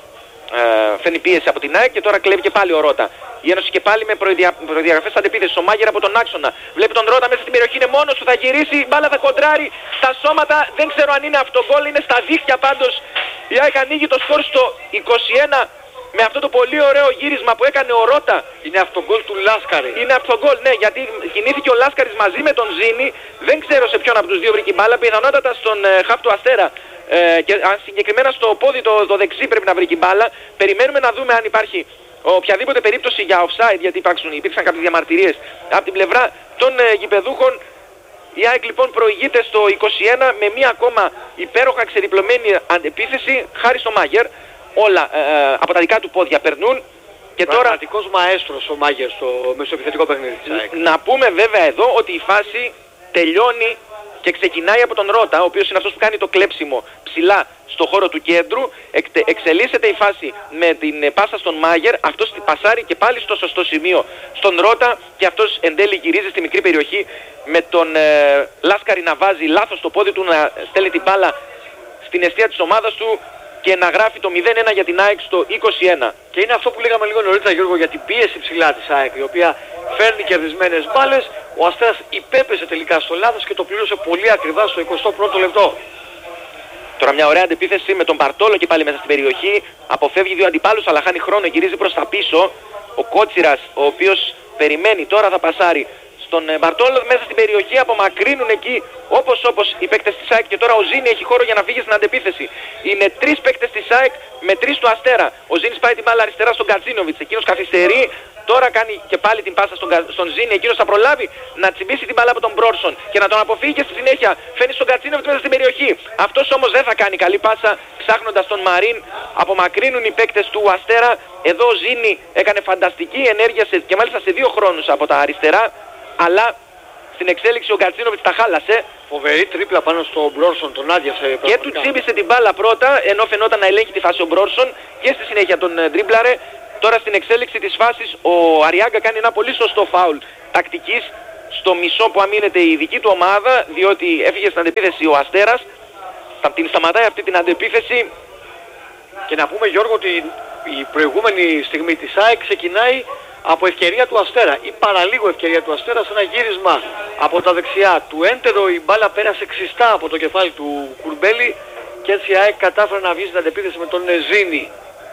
ε, φέρνει πίεση από την ΑΕΚ και τώρα κλέβει και πάλι ο Ρώτα. Η Ένωση και πάλι με προεδια... προδιαγραφές αντεπίθεσης. Ο Μάγερ από τον άξονα. Βλέπει τον Ρώτα μέσα στην περιοχή, είναι μόνος του, θα γυρίσει, η μπάλα θα κοντράρει στα σώματα. Δεν ξέρω αν είναι αυτογκόλ, είναι στα δίχτυα πάντως. Η ΑΕΚ ανοίγει το σκορ στο είκοσι ένα με αυτό το πολύ ωραίο γύρισμα που έκανε ο Ρώτα. Είναι αυτογκόλ του Λάσκαρη. Είναι αυτογκόλ, ναι, γιατί κινήθηκε ο Λάσκαρης μαζί με τον Ζήνη. Δεν ξέρω σε ποιον από τους δύο βρήκε η μπάλα, πιθανότατα στον ε, χαπ του Αστέρα. Ε, και αν συγκεκριμένα στο πόδι το, το δεξί πρέπει να βρει η μπάλα. Περιμένουμε να δούμε αν υπάρχει οποιαδήποτε περίπτωση για offside, γιατί υπάρξουν, υπήρξαν κάποιες διαμαρτυρίες από την πλευρά των ε, γηπεδούχων. Η ΑΕΚ λοιπόν προηγείται στο είκοσι ένα με μία ακόμα υπέροχα ξεδιπλωμένη αντεπίθεση χάρη στο Μάγερ. Όλα ε, ε, από τα δικά του πόδια περνούν. Και τώρα πραγματικός μαέστρος ο Μάγερ στο μεσοεπιθετικό παιχνίδι της ΑΕΚ. Να πούμε βέβαια εδώ ότι η φάση τελειώνει και ξεκινάει από τον Ρώτα, ο οποίος είναι αυτός που κάνει το κλέψιμο ψηλά στο χώρο του κέντρου. Εκτε, εξελίσσεται η φάση με την πάσα στον Μάγερ, αυτός πασάρει και πάλι στο σωστό σημείο στον Ρώτα και αυτός εν τέλει γυρίζει στη μικρή περιοχή με τον ε, Λάσκαρη να βάζει λάθος το πόδι του, να στέλνει την μπάλα στην εστία της ομάδας του και να γράφει το μηδέν ένα για την ΑΕΚ στο είκοσι ένα. Και είναι αυτό που λέγαμε λίγο νωρίτερα, Γιώργο, για την πίεση ψηλά της ΑΕΚ, η οποία φέρνει κερδισμένες μπάλες. Ο Αστέρας υπέπεσε τελικά στο λάθος και το πλήρωσε πολύ ακριβά στο εικοστό πρώτο λεπτό. Τώρα μια ωραία αντεπίθεση με τον Μπαρτόλο και πάλι μέσα στην περιοχή. Αποφεύγει δύο αντιπάλους αλλά χάνει χρόνο, γυρίζει προς τα πίσω. Ο Κότσιρας, ο οποίος περιμένει, τώρα θα πασάρει στον Μπαρτόλο μέσα στην περιοχή, απομακρύνουν εκεί όπως όπως οι παίκτες της ΑΕΚ και τώρα ο Ζήνη έχει χώρο για να φύγει στην αντεπίθεση. Είναι τρεις παίκτες της ΑΕΚ με τρεις του Αστέρα. Ο Ζήνης πάει την μπάλα αριστερά στον Γκατσίνοβιτς, εκείνος καθυστερεί, τώρα κάνει και πάλι την πάσα στον, στον Ζήνη, εκείνος θα προλάβει να τσιμπήσει την μπάλα από τον Μπρόρσον και να τον αποφύγει και στη συνέχεια φαίνει στον Γκατσίνοβιτς μέσα στην περιοχή. Αυτός όμως δεν θα κάνει καλή πάσα, ψάχνοντας τον Μαρίν, απομακρύνουν οι παίκτες του Αστέρα. Εδώ ο Ζήνη έκανε φανταστική ενέργεια σε, και μάλιστα σε δύο χρόνους από τα αριστερά, αλλά Στην εξέλιξη ο Γκατσίνοβιτς τα χάλασε. Φοβερή τρίπλα πάνω στο Μπρόρσον, τον άδειασε. Και του τσίμπησε την μπάλα πρώτα, ενώ φαινόταν να ελέγχει τη φάση ο Μπρόρσον και στη συνέχεια τον ντρίμπλαρε. Τώρα στην εξέλιξη της φάσης ο Αριάγκα κάνει ένα πολύ σωστό φάουλ τακτικής στο μισό που αμήνεται η δική του ομάδα, διότι έφυγε στην αντεπίθεση ο Αστέρας. Θα την σταματάει αυτή την αντεπίθεση. Και να πούμε, Γιώργο, ότι η προηγούμενη στιγμή της ΑΕΚ ξεκινάει από ευκαιρία του Αστέρα ή παραλίγο ευκαιρία του Αστέρα σε ένα γύρισμα από τα δεξιά του Έντερο. Η μπάλα πέρασε ξιστά από το κεφάλι του Κουρμπέλη και έτσι η ΑΕΚ κατάφερε να βγει στην αντεπίθεση με τον Νεζίνη.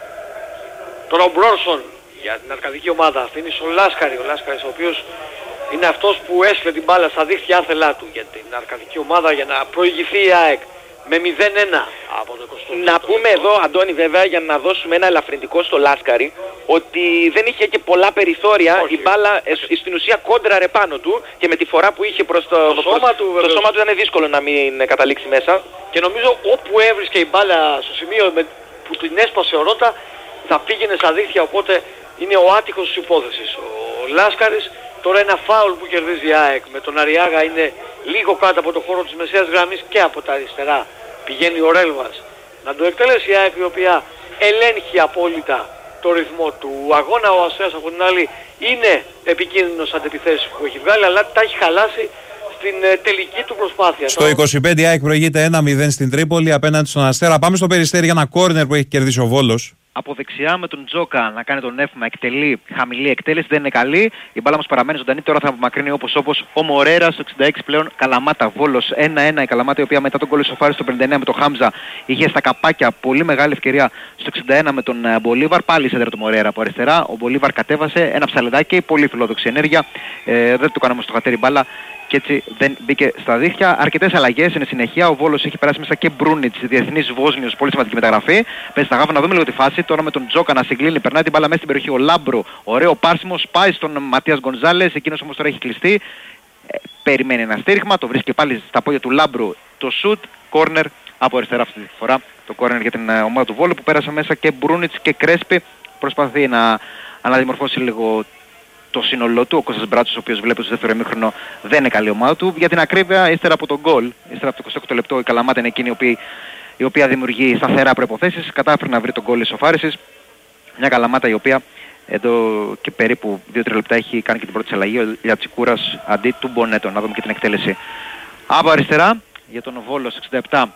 Τώρα ο Μπρόρσον για την αρκαδική ομάδα αφήνει στον Λάσκαρη, ο Λάσκαρης ο οποίος είναι αυτός που έστειλε την μπάλα στα δίχτυα άθελά του για την αρκαδική ομάδα για να προηγηθεί η ΑΕΚ με μηδέν ένα από το εικοστό. Να πούμε εδώ, Αντώνη, βέβαια, για να δώσουμε ένα ελαφρυντικό στο Λάσκαρη, ότι δεν είχε και πολλά περιθώρια. Όχι. Η μπάλα ε, στην ουσία κόντραρε πάνω του και με τη φορά που είχε προς το, Το προς, σώμα του, το βεβαίως. σώμα του ήταν δύσκολο να μην καταλήξει μέσα. Και νομίζω όπου έβρισκε η μπάλα στο σημείο με, που την έσπασε ο Ρώτα θα πήγαινε στα δίχτυα, οπότε είναι ο άτυχος της υπόθεσης. Ο Λάσκαρης τώρα ένα φάουλ που κερδίζει η ΑΕΚ με τον Αριάγα είναι λίγο κάτω από το χώρο της μεσαίας γραμμής και από τα αριστερά πηγαίνει ο Ρέλβας να το εκτελέσει η ΑΕΚ, η οποία ελέγχει απόλυτα το ρυθμό του αγώνα. Ο Αστέρας από την άλλη είναι επικίνδυνος αντεπιθέσεις που έχει βγάλει, αλλά τα έχει χαλάσει στην ε, τελική του προσπάθεια. Στο είκοσι πέντε η ΑΕΚ προηγείται ένα μηδέν στην Τρίπολη απέναντι στον Αστέρα. Πάμε στο Περιστέρι για ένα κόρνερ που έχει κερδίσει ο Βόλος. Από δεξιά με τον Τζόκα να κάνει τον εύμα, εκτελεί χαμηλή εκτέλεση, δεν είναι καλή. Η μπάλα μας παραμένει ζωντανή, τώρα θα απομακρύνει όπως όπως ο Μορέρα στο εξήντα έξι πλέον. Καλαμάτα, Βόλος ένα ένα. Η Καλαμάτα η οποία μετά τον γκολ ισοφάρισε στο πενήντα εννέα με τον Χάμζα είχε στα καπάκια πολύ μεγάλη ευκαιρία στο εξήντα ένα με τον Μπολίβαρ. Πάλι σέντρα του Μορέρα από αριστερά. Ο Μπολίβαρ κατέβασε ένα ψαλεδάκι, πολύ φιλόδοξη ενέργεια. Ε, δεν του κάναμε στο χατέρι μπάλα. Και έτσι δεν μπήκε στα δίχτυα. Αρκετές αλλαγές είναι συνεχεία. Ο Βόλος έχει περάσει μέσα και Μπρούνιτς, διεθνής Βόσνιος, πολύ σημαντική μεταγραφή. Πες στα γάβα να δούμε λίγο τη φάση. Τώρα με τον Τζόκα να συγκλίνει, περνάει την μπάλα μέσα στην περιοχή. Ο Λάμπρο, ωραίο πάρσιμο, πάει στον Ματίας Γκονζάλες. Εκείνος όμως τώρα έχει κλειστεί. Ε, περιμένει ένα στήριγμα, το βρίσκει πάλι στα πόδια του Λάμπρου το σουτ. Κόρνερ από αριστερά αυτή τη φορά. Το κόρνερ για την ομάδα του Βόλου που πέρασε μέσα και Μπρούνιτς και Κρέσπι. Προσπαθεί να αναδημορφώσει λίγο το σύνολό του. Ο Κώστας Μπράτσος, ο οποίος βλέπει στο δεύτερο ημίχρονο δεν είναι καλή ομάδα του. Για την ακρίβεια, ύστερα από τον γκολ, ύστερα από το εικοστό έκτο λεπτό, η Καλαμάτα είναι εκείνη η οποία, η οποία δημιουργεί σταθερά προϋποθέσεις. Κατάφερε να βρει τον γκολ ισοφάρισης. Μια Καλαμάτα η οποία εδώ και περίπου δύο τρία λεπτά έχει κάνει και την πρώτη αλλαγή. Ο Λιατσικούρας αντί του Μπονέτο. Να δούμε και την εκτέλεση από αριστερά για τον Βόλο στο εξήντα επτά.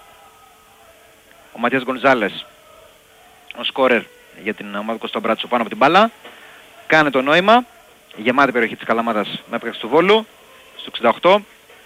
Ο Ματίας Γκονζάλες, ο σκόρερ για την ομάδα του Κώστα Μπράτσο πάνω από την μπάλα. Κάνει το νόημα. Γεμάτη περιοχή της Καλαμάτας με έπαιξη του Βόλου στο εξήντα οκτώ.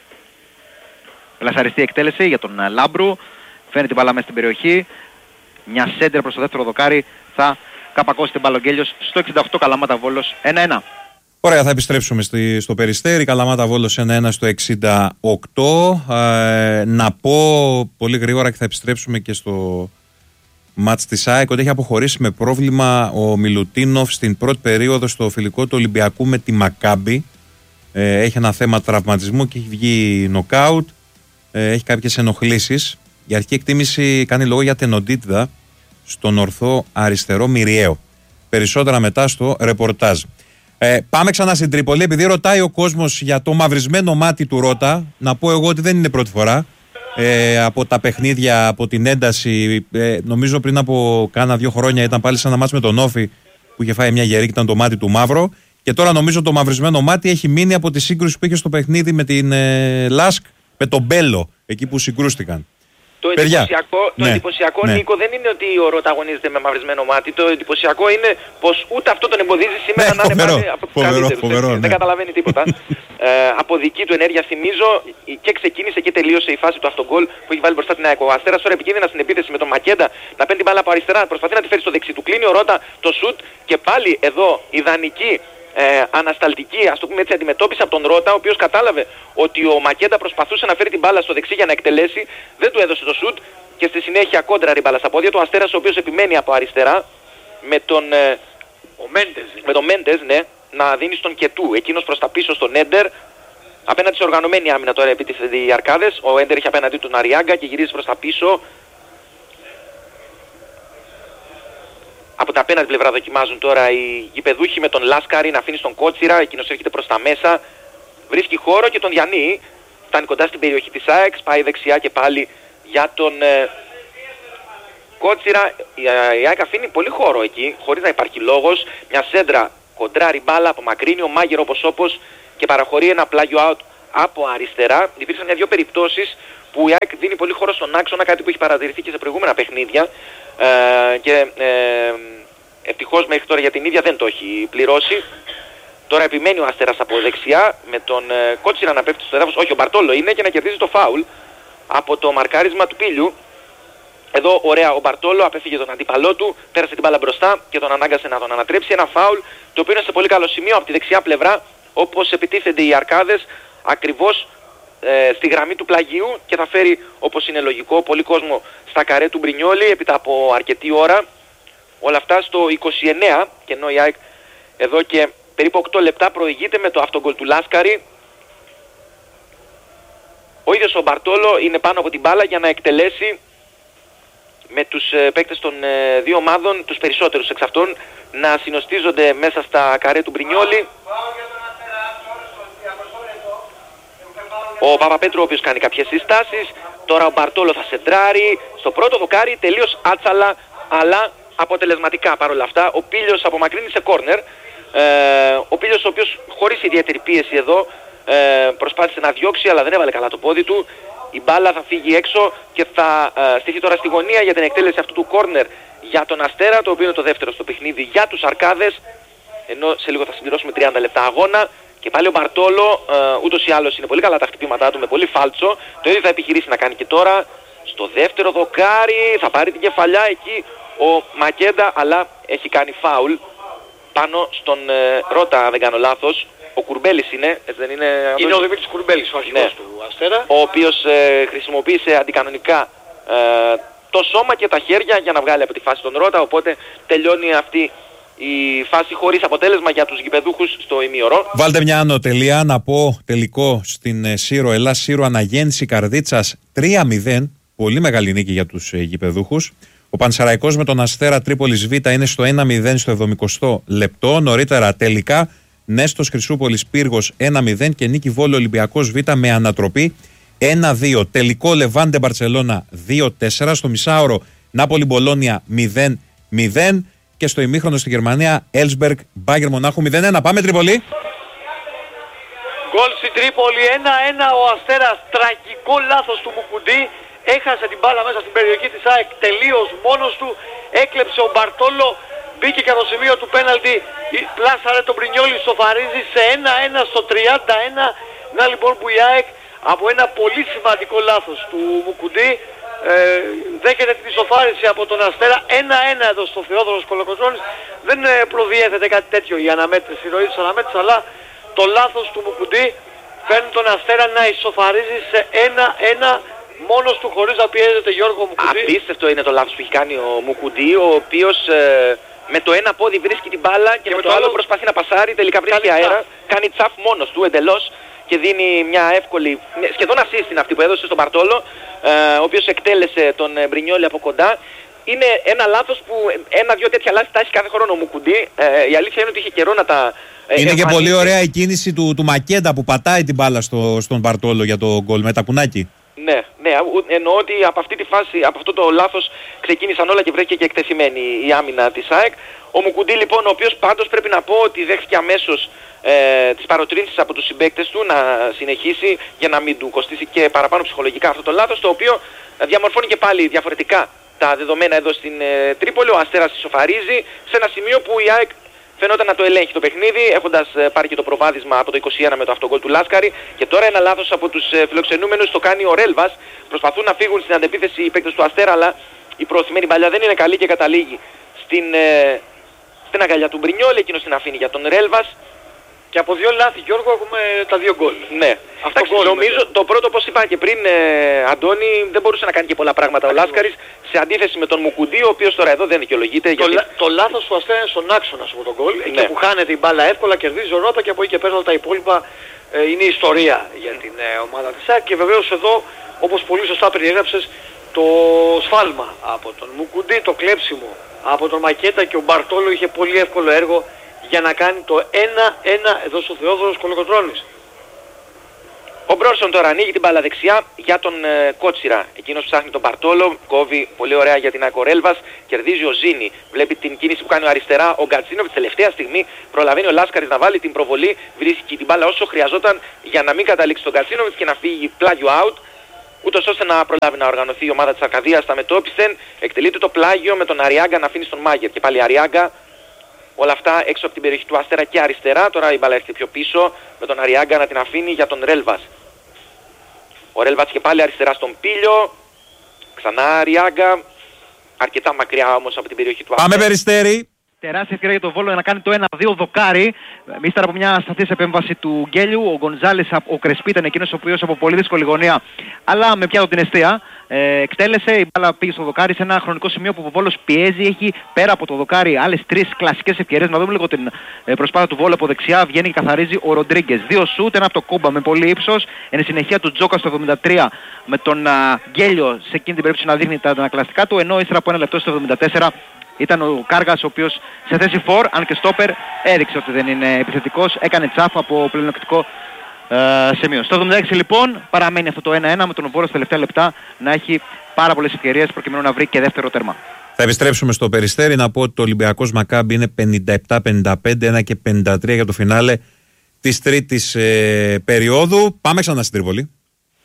Λασαριστή εκτέλεση για τον Λάμπρου. Φέρνει την μπάλα μέσα στην περιοχή. Μια σέντερ προς το δεύτερο δοκάρι θα καπακώσει την μπάλα ο Γκέλιος στο εξήντα οκτώ. Καλαμάτα Βόλος ένα ένα. Ωραία, θα επιστρέψουμε στη, στο Περιστέρι. Καλαμάτα Βόλος ένα ένα στο εξήντα οκτώ. Ε, να πω πολύ γρήγορα και θα επιστρέψουμε και στο μάτς της ΑΕΚ ότι έχει αποχωρήσει με πρόβλημα ο Μιλουτίνοφ στην πρώτη περίοδο στο φιλικό του Ολυμπιακού με τη Μακάμπι. Ε, έχει ένα θέμα τραυματισμού και έχει βγει νοκάουτ. Ε, έχει κάποιες ενοχλήσεις. Η αρχική εκτίμηση κάνει λόγο για τενοντίτιδα στον ορθό αριστερό μυριαίο. Περισσότερα μετά στο ρεπορτάζ. Ε, πάμε ξανά στην Τρίπολη. Επειδή ρωτάει ο κόσμος για το μαυρισμένο μάτι του Ρώτα, να πω εγώ ότι δεν είναι πρώτη φορά. Ε, από τα παιχνίδια, από την ένταση, ε, νομίζω πριν από κάνα δύο χρόνια ήταν πάλι σαν ένα μάτς με τον Όφη που είχε φάει μια γερή και ήταν το μάτι του μαύρο. Και τώρα νομίζω το μαυρισμένο μάτι έχει μείνει από τη σύγκρουση που είχε στο παιχνίδι με την ε, Λάσκ, με τον Μπέλο, εκεί που συγκρούστηκαν. Το Παιδιά, εντυπωσιακό, το ναι, εντυπωσιακό ναι. Νίκο, δεν είναι ότι ο Ρώτα αγωνίζεται με μαυρισμένο μάτι. Το εντυπωσιακό είναι πως ούτε αυτό τον εμποδίζει σήμερα Ναι, να είναι φοβερό, πάλι από τους φοβερό, καλύτερους. φοβερό, δεν, ναι. δεν καταλαβαίνει τίποτα. ε, από δική του ενέργεια θυμίζω και ξεκίνησε και τελείωσε η φάση του αυτογκολ που έχει βάλει μπροστά την ΑΕΚ. Ο Αστέρας τώρα επικίνδυνα στην επίθεση με τον Μακέντα να παίρνει την μπάλα από αριστερά, προσπαθεί να τη φέρει στο δεξί του. Κλείνει ο Ρώτα το σουτ και πάλι εδώ ιδανική. Ε, ανασταλτική, ας το πούμε έτσι, αντιμετώπιση από τον Ρώτα, ο οποίος κατάλαβε ότι ο Μακέντα προσπαθούσε να φέρει την μπάλα στο δεξί για να εκτελέσει, δεν του έδωσε το σουτ και στη συνέχεια κόντρα την μπάλα στα πόδια του. Ο Αστέρας ο οποίος επιμένει από αριστερά με τον, ε, Ο Μέντες, με τον Μέντες, ναι, να δίνει στον Κετού, εκείνος προς τα πίσω στον Έντερ. Απέναντι σε οργανωμένη άμυνα τώρα επί τις Αρκάδες, ο Έντερ έχει απέναντι του τον Αριάγκα και γυρίζει προς τα πίσω. Από την απέναντι πλευρά δοκιμάζουν τώρα οι γηπεδούχοι με τον Λάσκαρη να αφήνει στον Κότσιρα, εκείνος έρχεται προς τα μέσα. βρίσκει χώρο και τον διανύει. Φτάνει κοντά στην περιοχή της ΑΕΚ, πάει δεξιά και πάλι για τον ε, Κότσιρα. Η, η ΑΕΚ αφήνει πολύ χώρο εκεί, χωρίς να υπάρχει λόγος. Μια σέντρα, κοντράρει μπάλα, απομακρύνει ο Μάγερο όπως όπως και παραχωρεί ένα πλάγιο out από αριστερά. Υπήρξαν μια-δυο περιπτώσεις που η ΑΕΚ δίνει πολύ χώρο στον άξονα, κάτι που έχει παρατηρηθεί και σε προηγούμενα παιχνίδια. Ε, και ε, ευτυχώς μέχρι τώρα για την ίδια δεν το έχει πληρώσει. Τώρα επιμένει ο Αστέρας από δεξιά με τον ε, Κότσιρα να πέφτει στο έδαφος. Όχι, ο Μπαρτόλο είναι και να κερδίζει το φάουλ από το μαρκάρισμα του Πίλιου. Εδώ ωραία ο Μπαρτόλο απέφυγε τον αντίπαλό του, πέρασε την μπάλα μπροστά και τον ανάγκασε να τον ανατρέψει. Ένα φάουλ το οποίο είναι σε πολύ καλό σημείο από τη δεξιά πλευρά, όπως επιτίθενται οι αρκάδες ακριβώς ε, στη γραμμή του πλαγιού και θα φέρει, όπως είναι λογικό, πολύ κόσμο στα καρέ του Μπρινιόλι έπειτα από αρκετή ώρα. Όλα αυτά στο είκοσι εννέα, και ενώ η ΑΕΚ εδώ και περίπου οκτώ λεπτά προηγείται με το αυτογκολ του Λάσκαρη. Ο ίδιος ο Μπαρτόλο είναι πάνω από την μπάλα για να εκτελέσει με τους ε, παίκτες των ε, δύο ομάδων, τους περισσότερους εξ αυτών, να συνοστίζονται μέσα στα καρέ του Μπρινιόλι. Ο Παπαπέτρου ο οποίος κάνει κάποιες συστάσεις. Τώρα ο Μπαρτόλο θα σεντράρει. Στο πρώτο δοκάρι τελείως άτσαλα, αλλά αποτελεσματικά παρόλα αυτά. Ο Πίλιος απομακρύνει σε κόρνερ. Ε, ο Πίλιος ο οποίος χωρίς ιδιαίτερη πίεση εδώ ε, προσπάθησε να διώξει, αλλά δεν έβαλε καλά το πόδι του. Η μπάλα θα φύγει έξω και θα ε, στηθεί τώρα στη γωνία για την εκτέλεση αυτού του κόρνερ για τον Αστέρα, το οποίο είναι το δεύτερο στο παιχνίδι για τους Αρκάδες, ενώ σε λίγο θα συμπληρώσουμε τριάντα λεπτά αγώνα. Και πάλι ο Μπαρτόλο, ε, ούτως ή άλλως είναι πολύ καλά τα χτυπήματά του με πολύ φάλτσο. Το ίδιο θα επιχειρήσει να κάνει και τώρα. Στο δεύτερο δοκάρι θα πάρει την κεφαλιά εκεί ο Μακέντα, αλλά έχει κάνει φάουλ πάνω στον ε, Ρώτα, αν δεν κάνω λάθος. Ο Κουρμπέλης είναι, έτσι δεν είναι? Είναι ο Δημήτρης Κουρμπέλης, ο αρχηγός, ναι, του Αστέρα. Ο οποίος ε, χρησιμοποίησε αντικανονικά ε, το σώμα και τα χέρια για να βγάλει από τη φάση τον Ρώτα, οπότε τελειώνει αυτή η φάση χωρίς αποτέλεσμα για τους γηπεδούχους στο ημίωρο. Βάλτε μια ανωτελεία να πω τελικό στην ε, Σύρο Ελλάς Σύρο Αναγέννηση Καρδίτσας τρία μηδέν. Πολύ μεγάλη νίκη για τους ε, γηπεδούχους. Ο Πανσεραϊκός με τον Αστέρα Τρίπολης Β είναι στο ένα μηδέν στο εβδομηκοστό λεπτό. Νωρίτερα τελικά Νέστος Χρυσούπολης Πύργος ένα μηδέν και νίκη Βόλο Ολυμπιακός Β με ανατροπή ένα δύο. Τελικό Λεβάντε Μπαρτσελώνα δύο τέσσερα. Στο μισάωρο Νάπολη Μπολόνια μηδέν μηδέν. Και στο ημίχρονο στη Γερμανία Έλσμπεργκ Μπάγερ Μονάχου μηδέν ένα. Πάμε Τρίπολη. Γκολ στην Τρίπολη ένα ένα. Ο Αστέρας, τραγικό λάθος του Μουκουντή. Έχασε την μπάλα μέσα στην περιοχή της ΑΕΚ τελείως μόνος του. Έκλεψε ο Μπαρτόλο. Μπήκε και το σημείο του πέναλτι. Πλάσαρε τον Μπρινιόλι, σοφαρίζει σε ένα ένα στο τριάντα ένα. Να λοιπόν που η ΑΕΚ από ένα πολύ σημαντικό λάθος του Μουκουντή ε, δέχεται την ισοφάριση από τον Αστέρα. ένα ένα εδώ στο Θεόδωρος Κολοκοτρώνης. Δεν ε, προδιέθεται κάτι τέτοιο η αναμέτρηση, η ροή της αναμέτρησης, αλλά το λάθος του Μουκουντή φέρνει τον Αστέρα να ισοφαρίζει σε ένα ένα μόνος του, χωρίς να πιέζεται Γιώργο Μουκουντή. Απίστευτο είναι το λάθος που έχει κάνει ο Μουκουντή, ο οποίος ε, με το ένα πόδι βρίσκει την μπάλα και, και με το, το άλλο προσπαθεί να πασάρει, τελικά βρίσκει αέρα, τσαφ. Κάνει τσαφ μόνος του εντελώς και δίνει μια εύκολη, σχεδόν assist είναι αυτή που έδωσε στον Μπαρτόλο, ε, ο οποίος εκτέλεσε τον ε, Μπρινιόλι από κοντά. Είναι ένα λάθος που ένα-δυο τέτοια λάθη τα έχει κάθε χρόνο ο Μουκουντή. Ε, η αλήθεια είναι ότι είχε καιρό να τα ε, είναι εμφανίσει. Και πολύ ωραία η κίνηση του, του Μακέντα που πατάει την μπάλα στο, στον Μπαρτόλο για το γκολ με τα κουνάκι. Ναι, ναι, εννοώ ότι από αυτή τη φάση, από αυτό το λάθος ξεκίνησαν όλα και βρέθηκε και εκτεθειμένη η άμυνα της ΑΕΚ. Ο Μουκουντή λοιπόν, ο οποίος πάντως πρέπει να πω ότι δέχτηκε αμέσως ε, τις παροτρύνσεις από τους συμπαίκτες του να συνεχίσει για να μην του κοστίσει και παραπάνω ψυχολογικά αυτό το λάθος, το οποίο διαμορφώνει και πάλι διαφορετικά τα δεδομένα εδώ στην ε, Τρίπολη. Ο Αστέρας ισοφαρίζει σε ένα σημείο που η ΑΕΚ φαινόταν να το ελέγχει το παιχνίδι, έχοντας ε, πάρει και το προβάδισμα από το είκοσι ένα με το αυτογκολ του Λάσκαρη. Και τώρα ένα λάθος από τους ε, φιλοξενούμενους το κάνει ο Ρέλβας. Προσπαθούν να φύγουν στην αντεπίθεση οι παίκτες του Αστέρα, αλλά η προωθημένη παλιά δεν είναι καλή και καταλήγει στην, ε, στην αγκαλιά του Μπρινιόλι. Εκείνος την αφήνει για τον Ρέλβας. Και από δύο λάθη, Γιώργο, έχουμε τα δύο γκολ. Ναι. Αυτό νομίζω με... το πρώτο, όπως είπα και πριν, ε, Αντώνη, δεν μπορούσε να κάνει και πολλά πράγματα ο Λάσκαρης, σε αντίθεση με τον Μουκουντή, ο οποίος τώρα εδώ δεν δικαιολογείται. Το, γιατί... λα... το λάθος του Αστέρα είναι στον άξονα από τον γκολ. Ναι. Εκεί που χάνεται η μπάλα εύκολα, κερδίζει ο Ρώτα και από εκεί και πέρα τα υπόλοιπα ε, είναι ιστορία για την ε, ομάδα της ΑΕΚ. Και βεβαίως εδώ, όπως πολύ σωστά περιέγραψες, το σφάλμα από τον Μουκουντή, το κλέψιμο από τον Μακέτα και ο Μπαρτόλο είχε πολύ εύκολο έργο για να κάνει το ένα ένα εδώ στο Θεόδωρος Κολοκοτρώνης. Ο Μπρόρσον τώρα ανοίγει την μπάλα δεξιά για τον ε, Κότσιρα. Εκείνος ψάχνει τον Μπαρτόλο, κόβει πολύ ωραία για την Ακορέλβας, κερδίζει ο Ζήνη. Βλέπει την κίνηση που κάνει ο αριστερά ο Γκατσίνοβιτς. Τελευταία στιγμή προλαβαίνει ο Λάσκαρης να βάλει την προβολή, βρίσκει την μπάλα όσο χρειαζόταν για να μην καταλήξει τον Γκατσίνοβιτς και να φύγει πλάγιο out. Ούτως ώστε να προλάβει να οργανωθεί η ομάδα της Αρκαδίας στα μετώπισθεν. Εκτελείται το πλάγιο με τον Αριάγκα να αφήνει στον Μάγκερ. Και πάλι Αριάγκα. Όλα αυτά έξω από την περιοχή του Αστέρα και αριστερά. Τώρα η μπάλα έρχεται πιο πίσω με τον Αριάγκα να την αφήνει για τον Ρέλβας. Ο Ρέλβας και πάλι αριστερά στον Πίλιο. Ξανά Αριάγκα. Αρκετά μακριά όμως από την περιοχή του Αστέρα. Πάμε Περιστέρι. Τεράστια ευκαιρία για τον Βόλο να κάνει το ένα δύο δοκάρι. Ύστερα από μια σταθής επέμβαση του Γκέλιου, ο Γκονζάλης, ο Κρεσπί ήταν εκείνος ο οποίος από πολύ δύσκολη γωνία, αλλά με πιάτο την αιστεία, ε, εκτέλεσε. Η μπάλα πήγε στο δοκάρι σε ένα χρονικό σημείο που ο Βόλος πιέζει. Έχει πέρα από το δοκάρι άλλες τρεις κλασικές ευκαιρίες. Να δούμε λίγο την ε, προσπάθεια του Βόλου από δεξιά. Βγαίνει και καθαρίζει ο Ροντρίγκες. Δύο σούτ, ένα από το Κούμπα με πολύ ύψος. Εν συνεχεία του Τζόκα στο εβδομήντα τρία με τον α, Γκέλιο σε εκείνη την περίπτωση να δείχνει τα ανακλαστικά του. Ενώ ύστερα από ένα λεπτό στο εβδομήντα τέσσερα ήταν ο Κάργας ο οποίος σε θέση φορ, αν και στόπερ, έδειξε ότι δεν είναι επιθετικός, έκανε τσάφ από πλεονεκτικό ε, σημείο. Στο εβδομήντα έξι λοιπόν παραμένει αυτό το ένα ένα με τον Βόλο στα τελευταία λεπτά να έχει πάρα πολλές ευκαιρίες προκειμένου να βρει και δεύτερο τέρμα. Θα επιστρέψουμε στο Περιστέρι. Να πω ότι το Ολυμπιακός Μακάμπι είναι πενήντα επτά πενήντα πέντε, ένα και πενήντα τρία για το φινάλε της τρίτης ε, περίοδου. Πάμε ξανά στην Τρίπολη.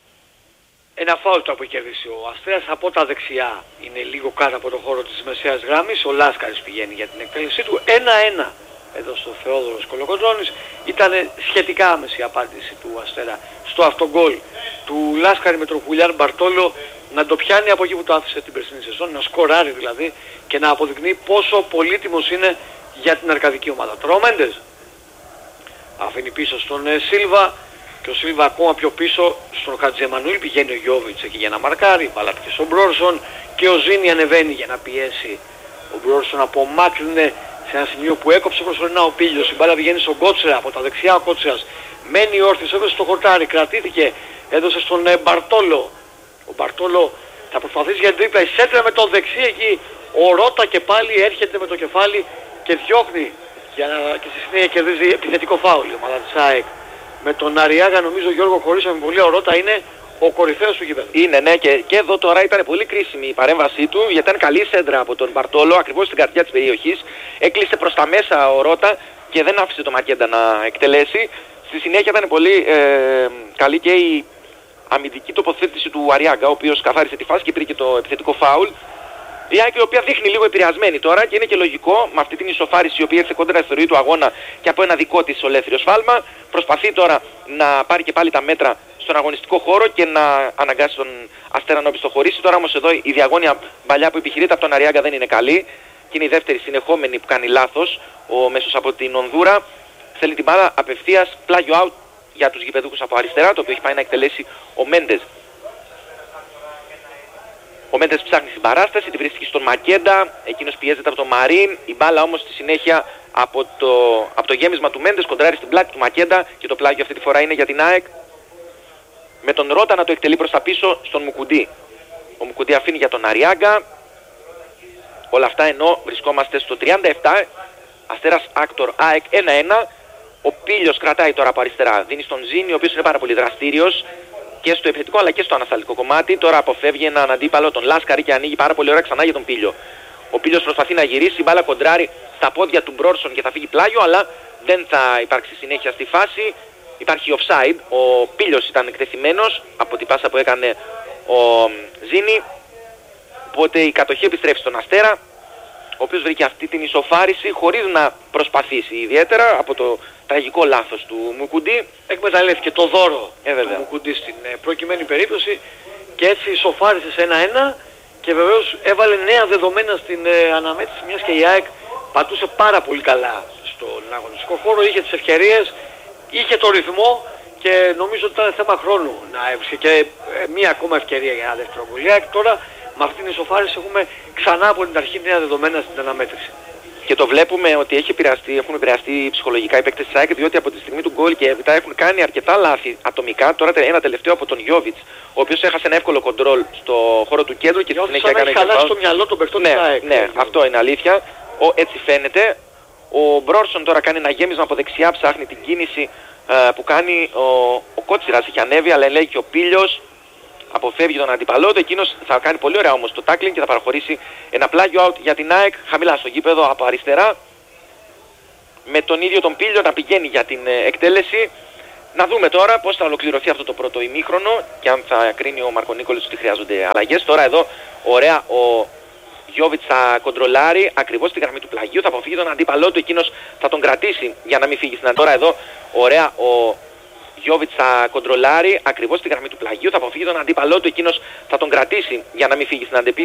Ένα φάουλ το έχει κερδίσει ο Αστέρας από τα δεξιά. Είναι λίγο κάτω από το χώρο της μεσαίας γράμμης. Ο Λάσκαρης πηγαίνει για την εκτέλεσή του. ένα ένα εδώ στο Θεόδωρος Κολοκοντρώνης. Ήταν σχετικά άμεση η απάντηση του Αστέρα στο αυτογκόλ του Λάσκαρη με τον Χουλιάν Μπαρτόλο να το πιάνει από εκεί που το άφησε την περσινή σεζόν, να σκοράρει δηλαδή και να αποδεικνύει πόσο πολύτιμος είναι για την αρκαδική ομάδα. Τώρα ο Μέντες αφήνει πίσω στον ε, Σίλβα. Και ο Σίλβα ακόμα πιο πίσω στον Χατζεμανουήλ, πηγαίνει ο Γιώβιτς εκεί για να μαρκάρει, βάλα και στον Μπρόρσον και ο Ζήνη ανεβαίνει για να πιέσει. Ο Μπρόρσον απομάκρυνε σε ένα σημείο που έκοψε προσωρινά ο Πίλιος, η μπάλα πηγαίνει στον Κότσερα, από τα δεξιά ο Κότσερας, μένει όρθιος, έδωσε στο χορτάρι, κρατήθηκε, έδωσε στον ε, Μπαρτόλο. Ο Μπαρτόλο θα προσπαθήσει για την τρίπλα, η σέντρα με το δεξί εκεί, ο Ρώτα και πάλι έρχεται με το κεφάλι και διώχνει για να... και στη συνέχεια κερδίζει επιθετικό φάουλ η ομάδα της ΑΕΚ. Με τον Αριάγα νομίζω Γιώργο χωρίσαμε πολύ ορότα, είναι ο κορυφαίος του γηπέδου. Είναι ναι και, και εδώ τώρα ήταν πολύ κρίσιμη η παρέμβασή του γιατί ήταν καλή σέντρα από τον Μπαρτόλο ακριβώς στην καρδιά της περιοχής. Έκλεισε προς τα μέσα ο Ρώτα και δεν άφησε το Μακέντα να εκτελέσει. Στη συνέχεια ήταν πολύ ε, καλή και η αμυντική τοποθέτηση του Αριάγα ο οποίος καθάρισε τη φάση και πήρε και το επιθετικό φάουλ. Η ΑΕΚ η οποία δείχνει λίγο επηρεασμένη τώρα και είναι και λογικό με αυτή την ισοφάριση η οποία ήρθε κόντρα στη ροή του αγώνα και από ένα δικό της ολέθριο σφάλμα. Προσπαθεί τώρα να πάρει και πάλι τα μέτρα στον αγωνιστικό χώρο και να αναγκάσει τον Αστέρα να οπισθοχωρήσει. Τώρα όμως εδώ η διαγώνια παλιά που επιχειρείται από τον Αριάγκα δεν είναι καλή και είναι η δεύτερη συνεχόμενη που κάνει λάθος ο μέσος από την Ονδούρα. Θέλει την μπάλα απευθείας πλάγιο out για τους γηπεδούχους από αριστερά, το οποίο έχει πάει να εκτελέσει ο Μέντες. Ο Μέντες ψάχνει στην παράσταση, τη βρίσκει στον Μακέντα, εκείνος πιέζεται από τον Μαρίν, η μπάλα όμως στη συνέχεια από το, από το γέμισμα του Μέντες κοντράρει στην πλάτη του Μακέντα και το πλάγιο αυτή τη φορά είναι για την ΑΕΚ. Με τον Ρώτα να το εκτελεί προς τα πίσω στον Μουκουντή. Ο Μουκουντή αφήνει για τον Αριάγκα. Όλα αυτά ενώ βρισκόμαστε στο τριάντα επτά, Αστέρας Άκτορ ΑΕΚ ένα ένα. Ο Πίλιος κρατάει τώρα από αριστερά, δίνει στον Ζήνη, ο οποίος είναι πάρα πολύ δραστήριος και στο επιθετικό αλλά και στο ανασταλτικό κομμάτι. Τώρα αποφεύγει έναν αντίπαλο, τον Λάσκαρη, και ανοίγει πάρα πολύ ωραία ξανά για τον Πίλιο. Ο Πίλιος προσπαθεί να γυρίσει, η μπάλα κοντράρει στα πόδια του Μπρόρσον και θα φύγει πλάγιο, αλλά δεν θα υπάρξει συνέχεια στη φάση. Υπάρχει offside, ο Πίλιος ήταν εκτεθειμένος από την πάσα που έκανε ο Ζήνη. Οπότε η κατοχή επιστρέφει στον Αστέρα, ο οποίος βρήκε αυτή την ισοφάριση χωρίς να προσπαθήσει ιδιαίτερα από το τραγικό λάθος του Μουκουντή. Εκμεταλλεύτηκε το δώρο ε, του Μουκουντή στην προκειμένη περίπτωση και έτσι ισοφάρισε σε ένα ένα και βεβαίως έβαλε νέα δεδομένα στην ε, αναμέτρηση, μιας και η ΑΕΚ πατούσε πάρα πολύ καλά στον αγωνιστικό χώρο, είχε τις ευκαιρίες, είχε το ρυθμό και νομίζω ότι ήταν θέμα χρόνου να έβρισκε και ε, μία ακόμα ευκαιρία για ένα δεύτερο γκολ. Τώρα με αυτήν την ισοφάριση έχουμε ξανά από την αρχή νέα δεδομένα στην αναμέτρηση. Και το βλέπουμε ότι έχει επηρεαστεί, έχουν επηρεαστεί ψυχολογικά οι παίκτες της ΑΕΚ, διότι από τη στιγμή του γκολ και έπειτα έχουν κάνει αρκετά λάθη ατομικά. Τώρα ένα τελευταίο από τον Γιώβιτς, ο οποίος έχασε ένα εύκολο κοντρόλ στο χώρο του κέντρου και στη συνέχεια έκανε και χαλάσει το μυαλό των παιχτών ναι, της ΑΕΚ. Ναι, αυτό είναι αλήθεια. Ο, έτσι φαίνεται. Ο Μπρόρσον τώρα κάνει ένα γέμισμα από δεξιά, ψάχνει την κίνηση ε, που κάνει ο, ο Κότσιρας, έχει ανέβει, αλλά λέει και ο Πίλιος αποφεύγει τον αντιπαλό του. Εκείνος θα κάνει πολύ ωραία όμως το tackling και θα παραχωρήσει ένα πλάγιο out για την ΑΕΚ χαμηλά στο γήπεδο από αριστερά, με τον ίδιο τον Πίλιο να πηγαίνει για την ε, εκτέλεση. Να δούμε τώρα πώς θα ολοκληρωθεί αυτό το πρώτο ημίχρονο και αν θα κρίνει ο Μαρκονίκολης ότι χρειάζονται αλλαγές. Τώρα εδώ ωραία ο Γιώβιτς θα κοντρολάρει ακριβώς στη γραμμή του πλαγίου, θα αποφύγει τον αντίπαλό του, εκείνος θα τον κρατήσει για να μην φύγει στην αντίπαλο. Τώρα εδώ ωραία ο Γιώβιτς θα κοντρολάρει ακριβώς στη γραμμή του πλαγίου, θα αποφύγει τον αντίπαλό του, εκείνος θα τον κρατήσει για να μην φύγει στην αντεπίθεση.